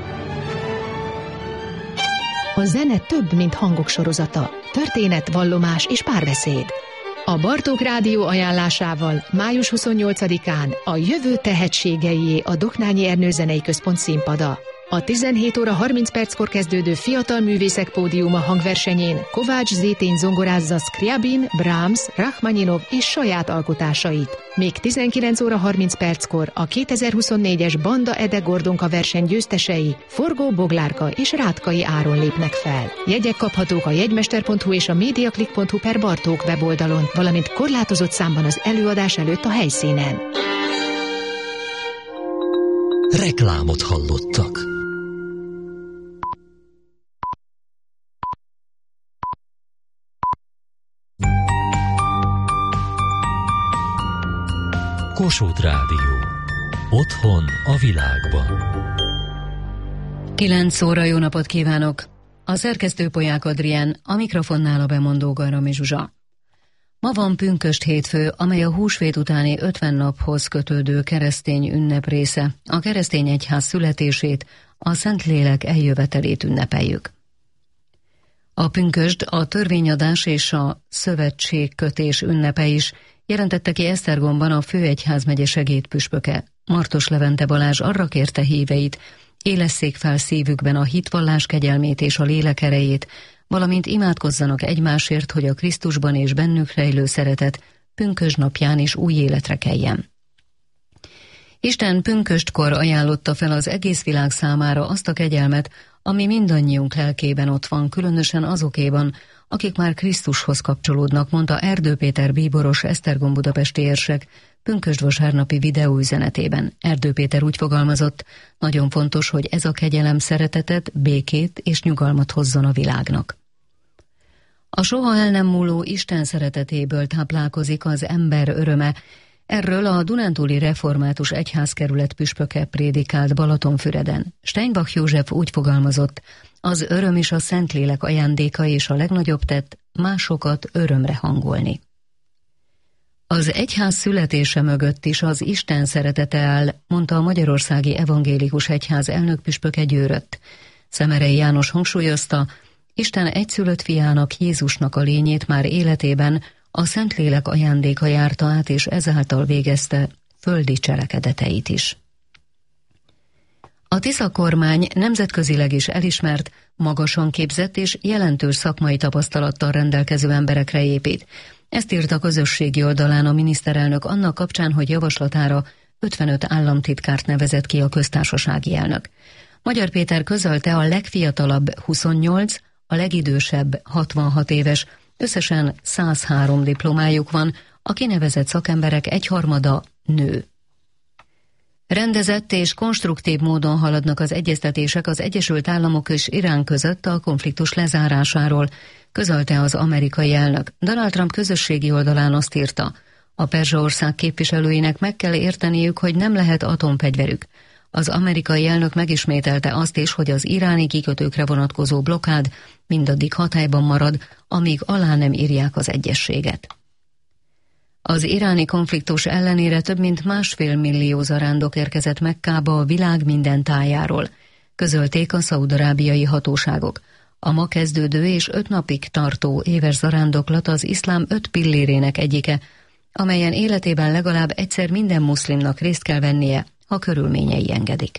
A zene több, mint hangok sorozata. Történet, vallomás és párbeszéd. A Bartók Rádió ajánlásával május huszonnyolcadikán a Jövő tehetségeié a Doknányi Ernő Zenei Központ színpada. A tizenhét óra harminc perckor kezdődő Fiatal Művészek Pódiuma hangversenyén Kovács Zétény zongorázza Skriabin, Brahms, Rachmaninov és saját alkotásait. Még tizenkilenc óra harminc perckor a kétezer-huszonnégyes Banda Ede Gordonka verseny győztesei Forgó Boglárka és Rátkai Áron lépnek fel. Jegyek kaphatók a jegymester pont hu és a mediaclick pont hu per Bartók weboldalon, valamint korlátozott számban az előadás előtt a helyszínen. Reklámot hallottak. Kossuth Rádió. Otthon a világban. kilenc óra, jó napot kívánok! A szerkesztő Polyák Adrián, a mikrofonnál a bemondó Garami Zsuzsa. Ma van pünkösd hétfő, amely a húsvét utáni ötven naphoz kötődő keresztény ünnep része. A keresztény egyház születését, a Szentlélek eljövetelét ünnepeljük. A pünkösd a törvényadás és a szövetségkötés ünnepe is, jelentette ki Esztergomban a főegyházmegye segédpüspöke. Martos Levente Balázs arra kérte híveit, élesszék fel szívükben a hitvallás kegyelmét és a lélek erejét, valamint imádkozzanak egymásért, hogy a Krisztusban és bennük rejlő szeretet pünkösd napján is új életre keljen. Isten pünköstkor ajánlotta fel az egész világ számára azt a kegyelmet, ami mindannyiunk lelkében ott van, különösen azokéban, akik már Krisztushoz kapcsolódnak, mondta Erdő Péter bíboros esztergom-budapesti érsek pünkösd vasárnapi videóüzenetében. Erdő Péter úgy fogalmazott, nagyon fontos, hogy ez a kegyelem szeretetet, békét és nyugalmat hozzon a világnak. A soha el nem múló Isten szeretetéből táplálkozik az ember öröme. Erről a Dunántúli Református Egyházkerület püspöke prédikált Balatonfüreden. Steinbach József úgy fogalmazott, az öröm is a Szentlélek ajándéka és a legnagyobb tett másokat örömre hangolni. Az egyház születése mögött is az Isten szeretete áll, mondta a Magyarországi Evangélikus Egyház elnökpüspöke Győrött. Szemerei János hangsúlyozta, Isten egyszülött fiának, Jézusnak a lényét már életében a Szentlélek ajándéka járta át, és ezáltal végezte földi cselekedeteit is. A Tisza kormány nemzetközileg is elismert, magasan képzett és jelentős szakmai tapasztalattal rendelkező emberekre épít. Ezt írt a közösségi oldalán a miniszterelnök annak kapcsán, hogy javaslatára ötvenöt államtitkárt nevezett ki a köztársasági elnök. Magyar Péter közölte, a legfiatalabb huszonnyolc, a legidősebb hatvanhat éves, összesen száz három diplomájuk van, a kinevezett szakemberek egyharmada nő. Rendezett és konstruktív módon haladnak az egyeztetések az Egyesült Államok és Irán között a konfliktus lezárásáról, közölte az amerikai elnök. Donald Trump közösségi oldalán azt írta, a Perzsa-ország képviselőinek meg kell érteniük, hogy nem lehet atomfegyverük. Az amerikai elnök megismételte azt is, hogy az iráni kikötőkre vonatkozó blokkád mindaddig hatályban marad, amíg alá nem írják az egyezséget. Az iráni konfliktus ellenére több mint másfél millió zarándok érkezett Mekkába a világ minden tájáról, közölték a szaúd-arábiai hatóságok. A ma kezdődő és öt napig tartó éves zarándoklat az iszlám öt pillérének egyike, amelyen életében legalább egyszer minden muszlimnak részt kell vennie, ha körülményei engedik.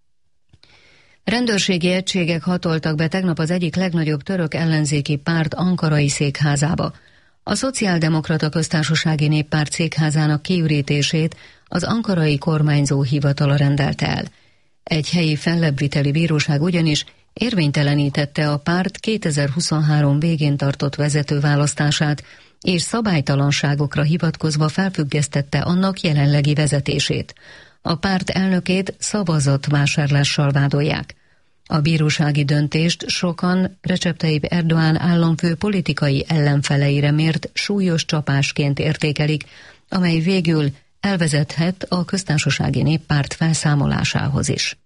Rendőrségi egységek hatoltak be tegnap az egyik legnagyobb török ellenzéki párt ankarai székházába. A Szociáldemokrata Köztársasági Néppárt székházának kiürítését az ankarai kormányzó hivatala rendelte el. Egy helyi fellebbviteli bíróság ugyanis érvénytelenítette a párt kétezer-huszonhárom végén tartott vezetőválasztását, és szabálytalanságokra hivatkozva felfüggesztette annak jelenlegi vezetését. A párt elnökét szavazatvásárlással vádolják. A bírósági döntést sokan Recep Tayyip Erdoğan államfő politikai ellenfeleire mért súlyos csapásként értékelik, amely végül elvezethet a Köztársasági Néppárt felszámolásához is.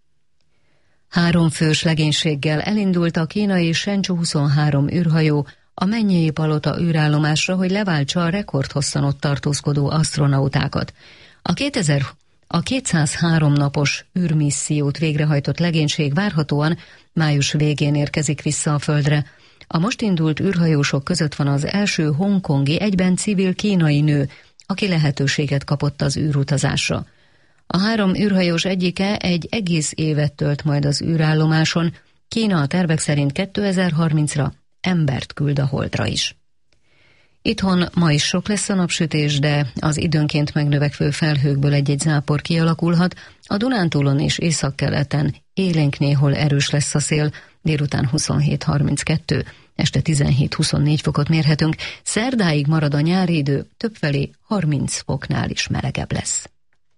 Három fős legénységgel elindult a kínai Shenzhou huszonhárom űrhajó a Mennyei Palota űrállomásra, hogy leváltsa a rekordhosszan ott tartózkodó asztronautákat. A kétezer A kétszázhárom napos űrmissziót végrehajtott legénység várhatóan május végén érkezik vissza a Földre. A most indult űrhajósok között van az első hongkongi, egyben civil kínai nő, aki lehetőséget kapott az űrutazásra. A három űrhajós egyike egy egész évet tölt majd az űrállomáson, Kína a tervek szerint kétezer-harmincra embert küld a Holdra is. Itthon ma is sok lesz a napsütés, de az időnként megnövekvő felhőkből egy-egy zápor kialakulhat, a Dunántúlon és északkeleten élénk néhol erős lesz a szél, délután huszonhét harminckettő, este tizenhét huszonnégy fokot mérhetünk, szerdáig marad a nyári idő, többfelé harminc foknál is melegebb lesz.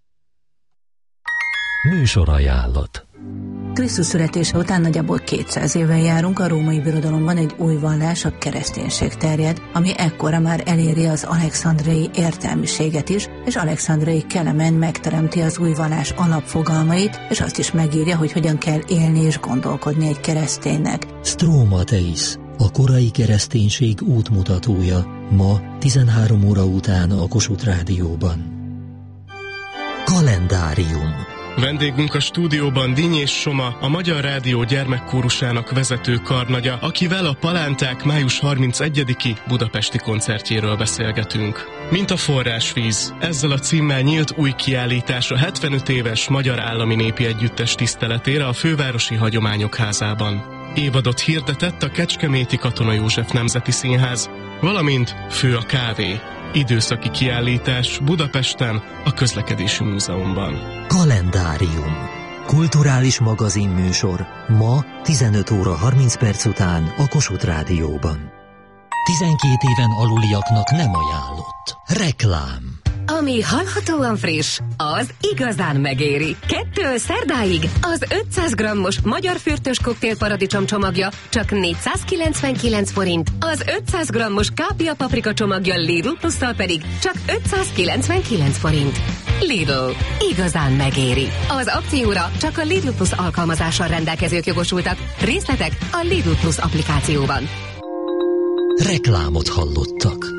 Műsorajánlat. Krisztus születése után nagyjából kétszáz éven járunk, a római birodalomban egy új vallás, a kereszténység terjed, ami ekkora már eléri az alexandriai értelmiséget is, és Alexandriai Kelemen megteremti az új vallás alapfogalmait, és azt is megírja, hogy hogyan kell élni és gondolkodni egy kereszténynek. Stromateis, a korai kereszténység útmutatója, ma tizenhárom óra után a Kossuth Rádióban. Kalendárium. Vendégünk a stúdióban Dinnyés Soma, a Magyar Rádió gyermekkórusának vezető karnagya, akivel a Palánták május harmincegyediki budapesti koncertjéről beszélgetünk. Mint a forrásvíz, ezzel a címmel nyílt új kiállítás a hetvenöt éves Magyar Állami Népi Együttes tiszteletére a Fővárosi Hagyományok Házában. Évadot hirdetett a Kecskeméti Katona József Nemzeti Színház, valamint Fő a kávé. Időszaki kiállítás Budapesten, a Közlekedési Múzeumban. Kalendárium. Kulturális magazinműsor ma tizenöt óra harminc perc után a Kossuth Rádióban. tizenkét éven aluliaknak nem ajánlott. Reklám. Ami hallhatóan friss, az igazán megéri. Kettől szerdáig az ötszáz grammos magyar fürtös koktélparadicsom csomagja csak négyszázkilencvenkilenc forint, az ötszáz grammos kápia paprika csomagja Lidl plusszal pedig csak ötszázkilencvenkilenc forint. Lidl. Igazán megéri. Az akcióra csak a Lidl Plus alkalmazással rendelkezők jogosultak. Részletek a Lidl Plus applikációban. Reklámot hallottak.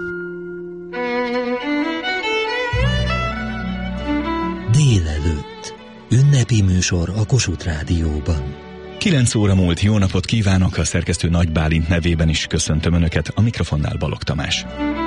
Délelőtt. Ünnepi műsor a Kossuth Rádióban. kilenc óra múlt, jó napot kívánok, a szerkesztő Nagy Bálint nevében is köszöntöm Önöket, a mikrofonnál Balogh Tamás.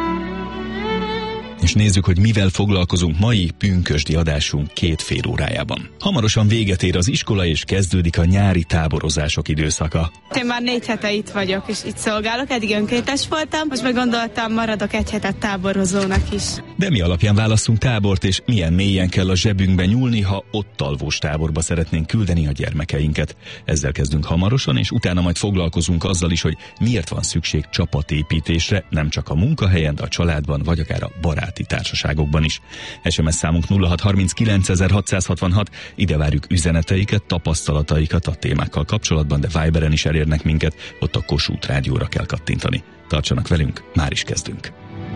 És nézzük, hogy mivel foglalkozunk mai pünkösdi adásunk két fél órájában. Hamarosan véget ér az iskola, és kezdődik a nyári táborozások időszaka. Én már négy hete itt vagyok, és itt szolgálok, eddig önkéntes voltam, most meg gondoltam, maradok egy hetet táborozónak is. De mi alapján választunk tábort, és milyen mélyen kell a zsebünkbe nyúlni, ha ott alvós táborba szeretnénk küldeni a gyermekeinket? Ezzel kezdünk hamarosan, és utána majd foglalkozunk azzal is, hogy miért van szükség csapatépítésre, nem csak a munkahelyen, de a családban, vagy akár a baráti társaságokban is. es em es számunk nulla hat harminckilencezer-hatszázhatvanhat, ide várjuk üzeneteiket, tapasztalataikat a témákkal kapcsolatban, de Viberen is elérnek minket, ott a Kossuth Rádióra kell kattintani. Tartsanak velünk, már is kezdünk.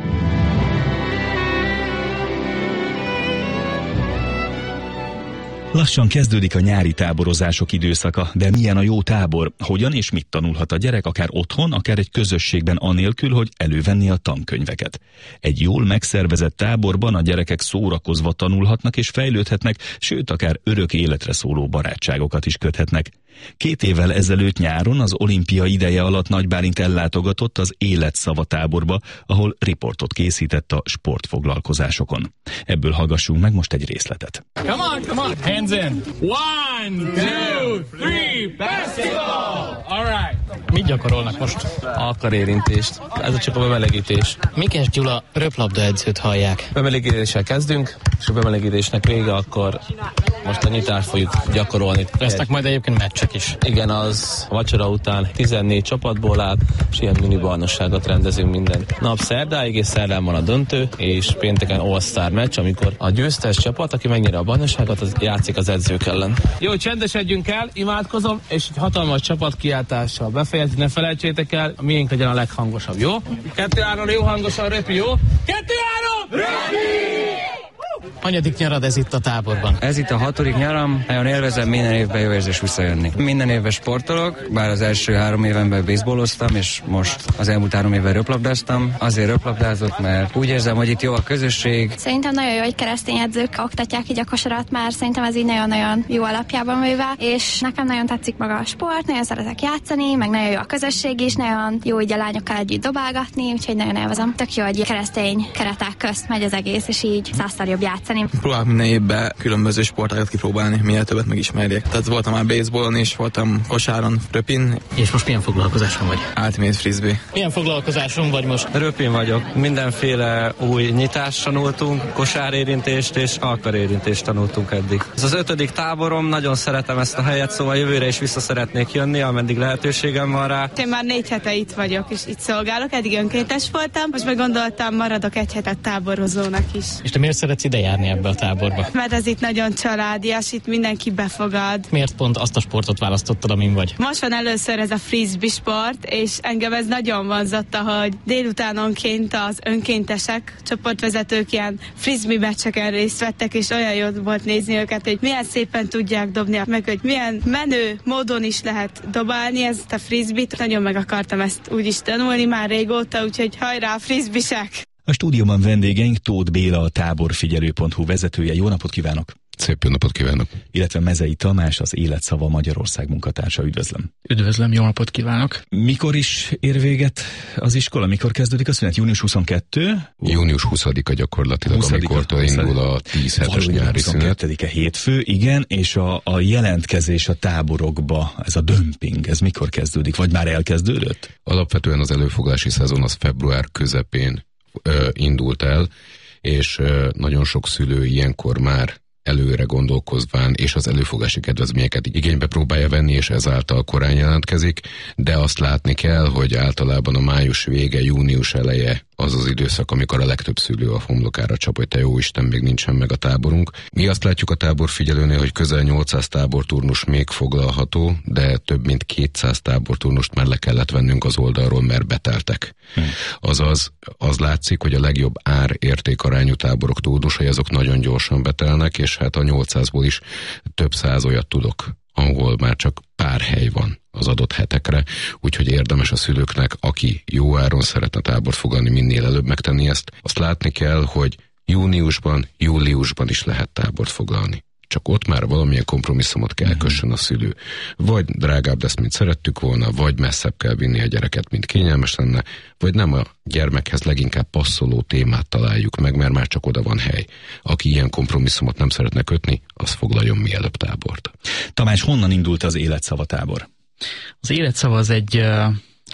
Lassan kezdődik a nyári táborozások időszaka, de milyen a jó tábor? Hogyan és mit tanulhat a gyerek, akár otthon, akár egy közösségben anélkül, hogy elővenni a tankönyveket? Egy jól megszervezett táborban a gyerekek szórakozva tanulhatnak és fejlődhetnek, sőt, akár örök életre szóló barátságokat is köthetnek. Két évvel ezelőtt nyáron az olimpia ideje alatt Nagy Bálint ellátogatott az Életszava táborba, ahol riportot készített a sportfoglalkozásokon. Ebből hallgassunk meg most egy részletet. Come on, come on, hands in. One, two, three, basketball! All right. Mit gyakorolnak most? Akarérintést. Ez a csak a bemelegítés. Mikes Gyula röplabda edzőt hallják. Bemelegítéssel kezdünk, és a bemelegítésnek vége, akkor most a nyitást fogjuk gyakorolni. Lesznek majd egyébként meccsek is. Igen, az a vacsora után tizennégy csapatból áll, és ilyen mini bajnokságot rendezünk minden nap szerdáig, és szerdán van a döntő, és pénteken All-Star meccs, amikor a győztes csapat, aki megnyeri a bajnokságot, az játszik az edzők ellen. Jó, csendesedjünk el, imádkozom, és egy hatalmas csapat kiáltással befejezni, ne felejtsétek el, a miénk legyen a leghangosabb, jó? Kettő-három, jó hangosan, röpi, jó? Kettő-három, röpi! Hanyadik nyarad ez itt a táborban? Ez itt a hatodik nyaram, nagyon élvezem, minden évben jó érzés visszajönni. Minden évben sportolok, bár az első három évenben baseballoztam, és most az elmúlt három évben röplabdáztam. Azért röplabdázott, mert úgy érzem, hogy itt jó a közösség. Szerintem nagyon jó, hogy keresztény edzők oktatják így a kosarat, már szerintem ez így nagyon-nagyon jó alapjában véve, és nekem nagyon tetszik maga a sport, nagyon szeretek játszani, meg nagyon jó a közösség is, nagyon jó így a lányokkal együtt dobálgatni, úgyhogy nagyon élvezem. Tök jó, hogy keresztény keretek közt megy az egész, és így százszor jobb játszani. Próbálok minden évben különböző sportágat kipróbálni, minél többet megismerjek. Tehát voltam már baseballon is, voltam kosáron, röpin. És most milyen foglalkozáson vagy? Ultimate frisbee. Milyen foglalkozáson vagy most? Röpin vagyok. Mindenféle új nyitást tanultunk, kosárérintést és alkarérintést tanultunk eddig. Ez az ötödik táborom, nagyon szeretem ezt a helyet, szóval jövőre is vissza szeretnék jönni, ameddig lehetőségem van rá. Én már négy hete itt vagyok, és itt szolgálok, eddig önkéntes voltam, most meg gondoltam, maradok egy hetet táborozónak is. És te miért szeretsz ide járni ebbe a táborba? Mert ez itt nagyon családias, itt mindenki befogad. Miért pont azt a sportot választottad, amin vagy? Most van először ez a frisbee sport, és engem ez nagyon vonzotta, hogy délutánonként az önkéntesek, csoportvezetők ilyen frisbee meccseken részt vettek, és olyan jó volt nézni őket, hogy milyen szépen tudják dobni, meg hogy milyen menő módon is lehet dobálni ezt a frisbee-t. Nagyon meg akartam ezt úgy is tanulni már régóta, úgyhogy hajrá, frisbee-sek! A stúdióban vendégeink Tóth Béla, a táborfigyelő pont hu vezetője. Jó napot kívánok! Szép jó napot kívánok! Illetve Mezei Tamás, az Életszava Magyarország munkatársa. Üdvözlöm! Üdvözlöm, jó napot kívánok! Mikor is ér véget az iskola? Mikor kezdődik a szünet? június huszonkettő? június huszadika gyakorlatilag, amikortól indul a tíz hetes nyári szünet. huszonkettedike hétfő, igen, és a, a jelentkezés a táborokba, ez a dömping, ez mikor kezdődik? Vagy már elkezdődött? Alapvetően az előfoglalási szezon az február közepén ö, indult el, és ö, nagyon sok szülő ilyenkor már előre gondolkozván, és az előfogási kedvezményeket igénybe próbálja venni, és ezáltal korán jelentkezik, de azt látni kell, hogy általában a május vége, június eleje az az időszak, amikor a legtöbb szülő a homlokára csap, hogy te jó Isten, még nincsen meg a táborunk. Mi azt látjuk a táborfigyelőnél, hogy közel nyolcszáz táborturnus még foglalható, de több mint kétszáz táborturnust már le kellett vennünk az oldalról, mert beteltek. Hmm. Azaz, az látszik, hogy a legjobb ár-értékarányú táborok turnusai, azok nagyon gyorsan betelnek, és hát a nyolcszázból is több száz olyat tudok, ahol már csak pár hely van az adott hetekre, úgyhogy érdemes a szülőknek, aki jó áron szeretne tábort fogadni, minél előbb megtenni ezt. Azt látni kell, hogy júniusban, júliusban is lehet tábort foglalni. Csak ott már valamilyen kompromisszumot kell kössön a szülő. Vagy drágább lesz, mint szerettük volna, vagy messzebb kell vinni a gyereket, mint kényelmes lenne, vagy nem a gyermekhez leginkább passzoló témát találjuk meg, mert már csak oda van hely. Aki ilyen kompromisszumot nem szeretne kötni, az foglaljon mielőbb tábort. Tamás, honnan indult az Életszava tábor? Az Életszava az egy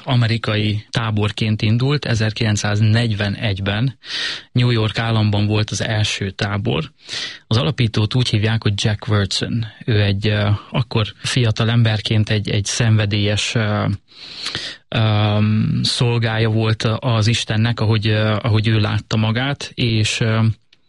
amerikai táborként indult, ezerkilencszáznegyvenegyben New York államban volt az első tábor. Az alapítót úgy hívják, hogy Jack Wyrtzen. Ő egy uh, akkor fiatal emberként egy, egy szenvedélyes uh, um, szolgája volt az Istennek, ahogy, uh, ahogy ő látta magát, és uh,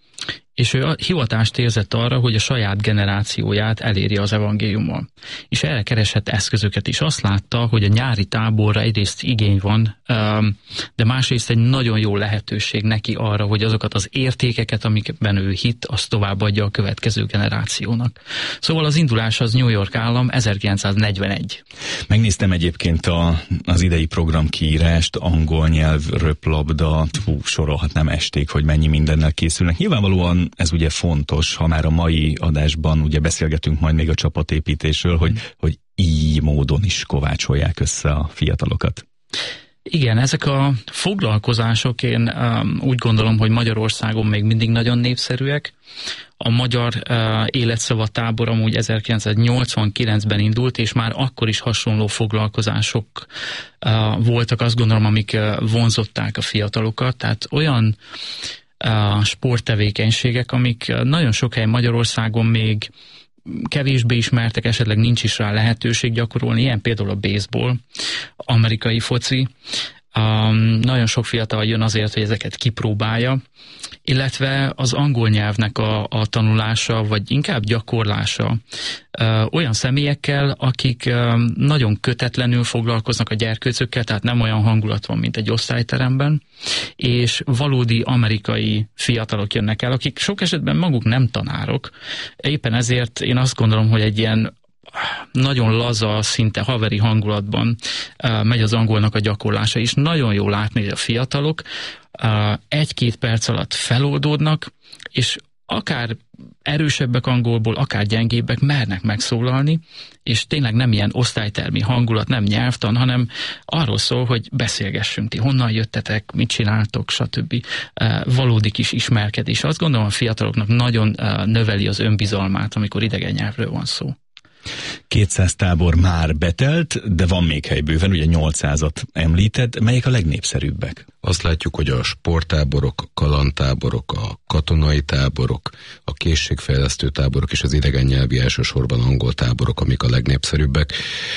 és ő hivatást érzett arra, hogy a saját generációját eléri az evangéliummal. És erre keresett eszközöket is. Azt látta, hogy a nyári táborra egyrészt igény van, de másrészt egy nagyon jó lehetőség neki arra, hogy azokat az értékeket, amikben ő hitt, azt továbbadja a következő generációnak. Szóval az indulás az New York állam, ezerkilencszáznegyvenegy. Megnéztem egyébként a, az idei programkiírást, angol nyelv, röplabda, hú, sorolhatnám esték, hogy mennyi mindennel készülnek. Nyilvánvalóan ez ugye fontos, ha már a mai adásban ugye beszélgetünk majd még a csapatépítésről, hogy, hogy így módon is kovácsolják össze a fiatalokat. Igen, ezek a foglalkozások, én um, úgy gondolom, hogy Magyarországon még mindig nagyon népszerűek. A Magyar uh, Életszava Tábor amúgy ezerkilencszáznyolcvankilencben indult, és már akkor is hasonló foglalkozások uh, voltak, azt gondolom, amik uh, vonzották a fiatalokat. Tehát olyan uh, sporttevékenységek, amik nagyon sok helyen Magyarországon még kevésbé ismertek, esetleg nincs is rá lehetőség gyakorolni, ilyen például a baseball, amerikai foci. Um, nagyon sok fiatal jön azért, hogy ezeket kipróbálja, illetve az angol nyelvnek a, a tanulása, vagy inkább gyakorlása uh, olyan személyekkel, akik uh, nagyon kötetlenül foglalkoznak a gyerkőcökkel, tehát nem olyan hangulat van, mint egy osztályteremben, és valódi amerikai fiatalok jönnek el, akik sok esetben maguk nem tanárok. Éppen ezért én azt gondolom, hogy egy ilyen nagyon laza, szinte haveri hangulatban uh, megy az angolnak a gyakorlása is. Nagyon jó látni, hogy a fiatalok uh, egy-két perc alatt feloldódnak, és akár erősebbek angolból, akár gyengébbek mernek megszólalni, és tényleg nem ilyen osztálytermi hangulat, nem nyelvtan, hanem arról szól, hogy beszélgessünk, ti honnan jöttetek, mit csináltok, stb. Uh, valódi kis ismerkedés. Azt gondolom, a fiataloknak nagyon uh, növeli az önbizalmát, amikor idegen nyelvről van szó. kétszáz tábor már betelt, de van még hely bőven, ugye nyolcszázat említed. Melyek a legnépszerűbbek? Azt látjuk, hogy a sporttáborok, a kalandtáborok, a katonai táborok, a készségfejlesztő táborok és az idegen nyelvi, elsősorban angol táborok, amik a legnépszerűbbek.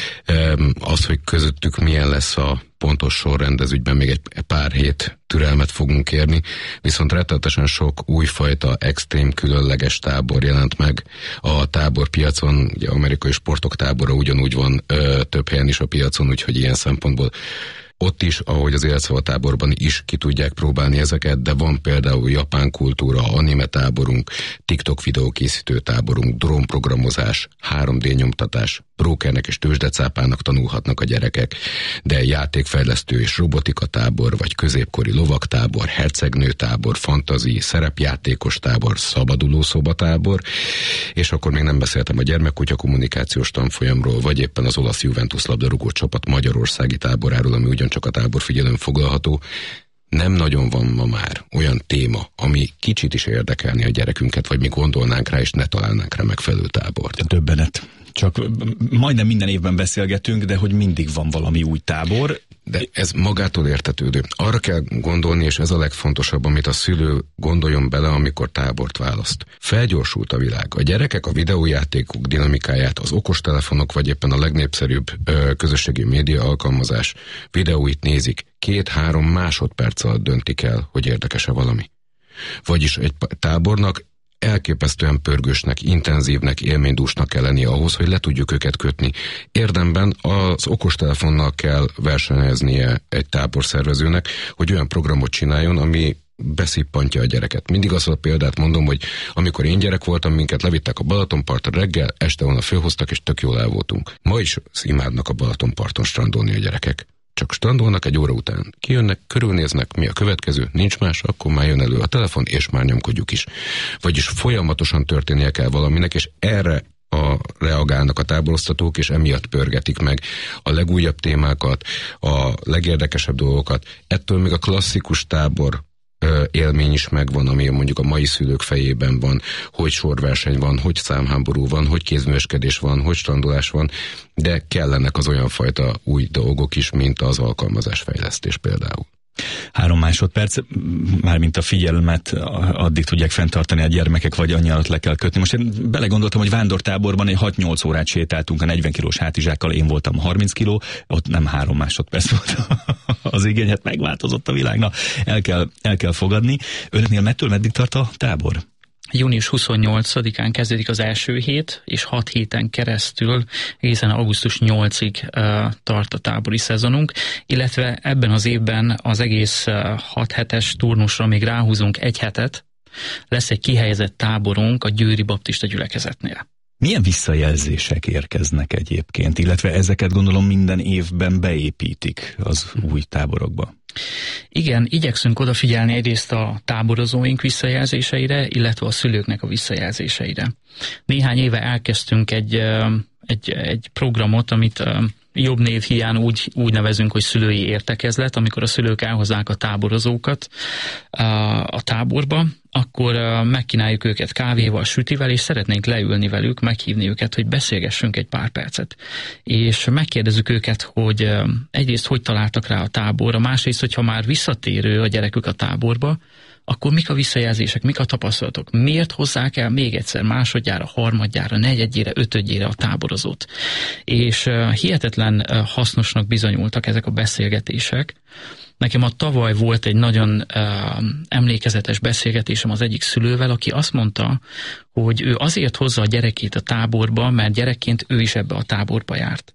Az, hogy közöttük milyen lesz a pontos sorrend, ez ügyben még egy pár hét türelmet fogunk kérni, viszont rettenetesen sok újfajta, extrém, különleges tábor jelent meg a táborpiacon. Ugye amerikai sportok tábora ugyanúgy van ö, több helyen is a piacon, úgyhogy ilyen szempontból ott is, ahogy az Életszava Táborban is ki tudják próbálni ezeket, de van például japán kultúra, anime táborunk, TikTok videókészítő táborunk, drónprogramozás, három dé nyomtatás, brókernek és tőzsdecápának tanulhatnak a gyerekek, de játékfejlesztő és robotika tábor, vagy középkori lovagtábor, hercegnő tábor, fantazi, szerepjátékos tábor, szabaduló szobatábor, és akkor még nem beszéltem a gyermekkutya kommunikációs tanfolyamról, vagy éppen az olasz Juventus labdarúgó csapat magyarországi táboráról, ami ugyancsak a táborfigyelőn foglalható. Nem nagyon van ma már olyan téma, ami kicsit is érdekelni a gyerekünket, vagy mi gondolnánk rá, és ne találnánk rá megfelelő tábort. Döbbenet. Csak majdnem minden évben beszélgetünk, de hogy mindig van valami új tábor. De ez magától értetődő. Arra kell gondolni, és ez a legfontosabb, amit a szülő gondoljon bele, amikor tábort választ. Felgyorsult a világ. A gyerekek a videójátékok dinamikáját, az okostelefonok, vagy éppen a legnépszerűbb ö, közösségi média alkalmazás videóit nézik. Két-három másodperc alatt döntik el, hogy érdekes-e valami. Vagyis egy tábornak elképesztően pörgősnek, intenzívnek, élménydúsnak kell lennie ahhoz, hogy le tudjuk őket kötni. Érdemben az okostelefonnal kell versenyeznie egy táborszervezőnek, hogy olyan programot csináljon, ami beszippantja a gyereket. Mindig azt a példát mondom, hogy amikor én gyerek voltam, minket levittek a Balatonpartra reggel, este volna fölhoztak, és tök jól el voltunk. Ma is imádnak a Balatonparton strandolni a gyerekek. Csak strandolnak egy óra után. Kijönnek, körülnéznek, mi a következő, nincs más, akkor már jön elő a telefon, és már nyomkodjuk is. Vagyis folyamatosan történnie kell valaminek, és erre a reagálnak a táborosztatók, és emiatt pörgetik meg a legújabb témákat, a legérdekesebb dolgokat. Ettől még a klasszikus tábor élmény is megvan, ami mondjuk a mai szülők fejében van, hogy sorverseny van, hogy számháború van, hogy kézműveskedés van, hogy strandolás van, de kellenek az olyan fajta új dolgok is, mint az alkalmazásfejlesztés például. Három másodperc, mármint a figyelmet addig tudják fenntartani a gyermekek, vagy annyi alatt le kell kötni. Most én belegondoltam, hogy vándortáborban egy hat-nyolc órát sétáltunk a negyven kilós hátizsákkal, én voltam harminc kiló, ott nem három másodperc volt az igény, hát megváltozott a világ, na, el kell, el kell fogadni. Önöknél mettől meddig tart a tábor? június huszonnyolcadikán kezdődik az első hét, és hat héten keresztül egészen augusztus nyolcadikáig uh, tart a tábori szezonunk, illetve ebben az évben az egész uh, hat hetes turnusra még ráhúzunk egy hetet, lesz egy kihelyezett táborunk a Győri Baptista gyülekezetnél. Milyen visszajelzések érkeznek egyébként, illetve ezeket gondolom minden évben beépítik az új táborokba? Igen, igyekszünk odafigyelni egyrészt a táborozóink visszajelzéseire, illetve a szülőknek a visszajelzéseire. Néhány éve elkezdtünk egy, egy, egy programot, amit jobb név hiány úgy, úgy nevezünk, hogy szülői értekezlet, amikor a szülők elhozzák a táborozókat a, a táborba, akkor megkínáljuk őket kávéval, sütivel, és szeretnénk leülni velük, meghívni őket, hogy beszélgessünk egy pár percet. És megkérdezzük őket, hogy egyrészt hogy találtak rá a táborra, másrészt, hogyha már visszatérő a gyerekük a táborba, akkor mik a visszajelzések, mik a tapasztalatok? Miért hozzák el még egyszer, másodjára, harmadjára, negyedjére, ötödjére a táborozót? És uh, hihetetlen uh, hasznosnak bizonyultak ezek a beszélgetések. Nekem a tavaly volt egy nagyon uh, emlékezetes beszélgetésem az egyik szülővel, aki azt mondta, hogy ő azért hozza a gyerekét a táborba, mert gyerekként ő is ebbe a táborba járt.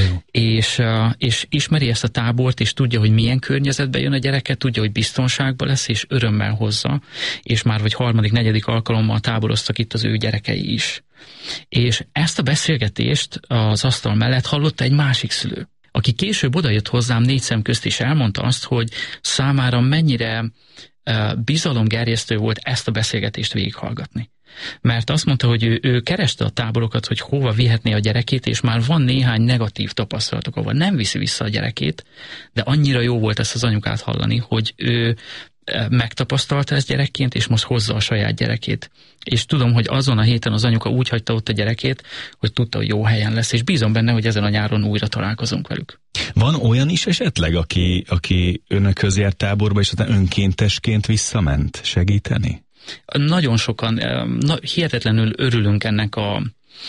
És, és ismeri ezt a tábort, és tudja, hogy milyen környezetben jön a gyereke, tudja, hogy biztonságban lesz, és örömmel hozza, és már vagy harmadik, negyedik alkalommal táboroztak itt az ő gyerekei is. És ezt a beszélgetést az asztal mellett hallotta egy másik szülő, aki később odajött hozzám négy szem közt, és elmondta azt, hogy számára mennyire bizalomgerjesztő volt ezt a beszélgetést végighallgatni. Mert azt mondta, hogy ő, ő kereste a táborokat, hogy hova vihetné a gyerekét, és már van néhány negatív tapasztalatok, ahol nem viszi vissza a gyerekét, de annyira jó volt ezt az anyukát hallani, hogy ő megtapasztalta ezt gyerekként, és most hozza a saját gyerekét. És tudom, hogy azon a héten az anyuka úgy hagyta ott a gyerekét, hogy tudta, hogy jó helyen lesz, és bízom benne, hogy ezen a nyáron újra találkozunk velük. Van olyan is esetleg, aki, aki önökhöz járt táborba, és aztán önkéntesként visszament segíteni? Nagyon sokan, na, hihetetlenül örülünk ennek a,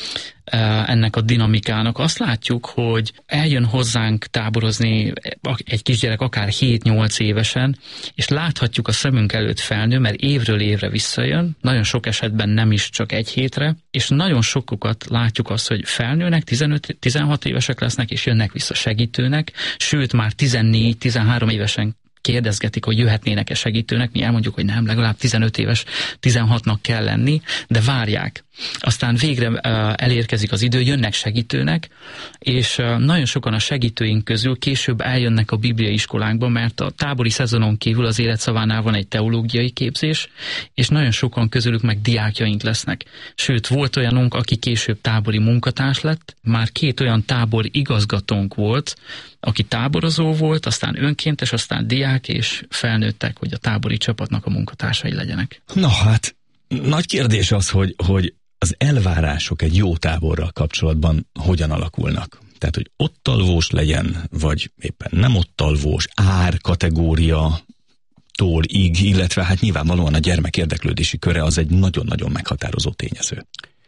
ennek a dinamikának. Azt látjuk, hogy eljön hozzánk táborozni egy kisgyerek akár hét-nyolc évesen, és láthatjuk a szemünk előtt felnő, mert évről évre visszajön, nagyon sok esetben nem is csak egy hétre, és nagyon sokukat látjuk azt, hogy felnőnek, tizenöt-tizenhat évesek lesznek, és jönnek vissza segítőnek, sőt már tizennégy-tizenhárom évesen kérdezgetik, hogy jöhetnének-e segítőnek, mi elmondjuk, hogy nem, legalább tizenöt éves, tizenhatnak kell lenni, de várják. Aztán végre uh, elérkezik az idő, jönnek segítőnek, és uh, nagyon sokan a segítőink közül később eljönnek a bibliai iskolánkba, mert a tábori szezonon kívül az Életszavánál van egy teológiai képzés, és nagyon sokan közülük meg diákjaink lesznek. Sőt, volt olyanunk, aki később tábori munkatárs lett, már két olyan tábor igazgatónk volt, aki táborozó volt, aztán önkéntes, aztán diák, és felnőttek, hogy a tábori csapatnak a munkatársai legyenek. Na hát, nagy kérdés az, hogy, hogy az elvárások egy jó táborral kapcsolatban hogyan alakulnak? Tehát, hogy ott alvós legyen, vagy éppen nem ott alvós, ár, kategória, tól ig, illetve hát nyilvánvalóan a gyermek érdeklődési köre az egy nagyon-nagyon meghatározó tényező.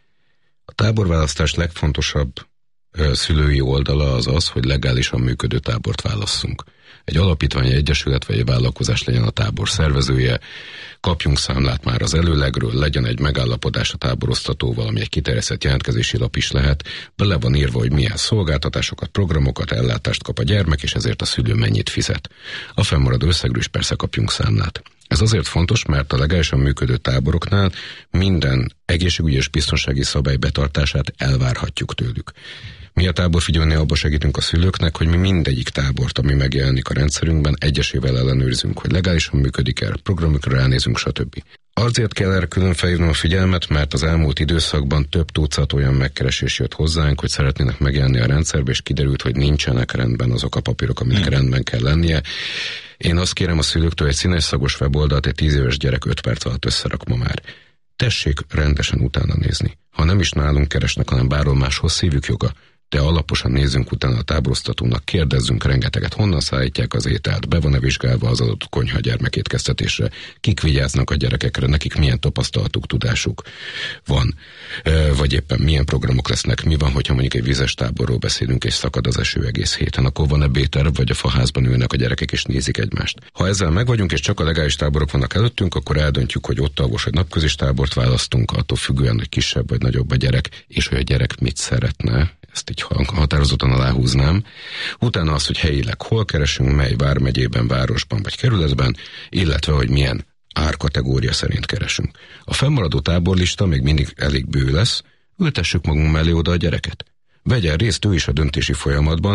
A táborválasztás legfontosabb szülői oldala az az, hogy legálisan működő tábort válasszunk. Egy alapítvány, egyesület vagy egy vállalkozás legyen a tábor szervezője, kapjunk számlát már az előlegről, legyen egy megállapodás a táboroztatóval, ami egy kiterjesztett jelentkezési lap is lehet, bele van írva, hogy milyen szolgáltatásokat, programokat, ellátást kap a gyermek, és ezért a szülő mennyit fizet. A fennmaradó összegről is persze kapjunk számlát. Ez azért fontos, mert a legálisan működő táboroknál minden egészségügyi és biztonsági szabály betartását elvárhatjuk tőlük. Mi a táborfigyelőnél abban segítünk a szülőknek, hogy mi mindegyik tábort, ami megjelenik a rendszerünkben, egyesével ellenőrzünk, hogy legálisan működik el, programokra ránézünk, stb. Azért kell erre külön felhívnom a figyelmet, mert az elmúlt időszakban több tucat olyan megkeresés jött hozzánk, hogy szeretnének megjelenni a rendszerbe, és kiderült, hogy nincsenek rendben azok a papírok, aminek hmm. rendben kell lennie. Én azt kérem a szülőktől, egy színes szagos weboldalt egy tíz éves gyerek öt perc alatt összerak ma már. Tessék rendesen utána nézni. Ha nem is nálunk keresnek, hanem bárhol máshol, szívük joga. De alaposan nézzünk utána a táboroztatónak, kérdezzünk rengeteget, honnan szállítják az ételt, be van-e vizsgálva az adott konyha gyermekétkeztetésre, kik vigyáznak a gyerekekre, nekik milyen tapasztalatuk, tudásuk van, vagy éppen milyen programok lesznek, mi van, hogyha mondjuk egy vizes táborról beszélünk, és szakad az eső egész héten, akkor van-e B-terv, vagy a faházban ülnek a gyerekek és nézik egymást. Ha ezzel megvagyunk, és csak a legális táborok vannak előttünk, akkor eldöntjük, hogy ott alvos vagy napközis tábort választunk, attól függően, hogy kisebb vagy nagyobb a gyerek, és hogy a gyerek mit szeretne. Ezt így határozottan aláhúznám. Utána az, hogy helyileg hol keresünk, mely vármegyében, városban vagy kerületben, illetve, hogy milyen árkategória szerint keresünk. A fennmaradó táborlista még mindig elég bő lesz, ültessük magunk mellé oda a gyereket. Vegyen részt ő is a döntési folyamatban,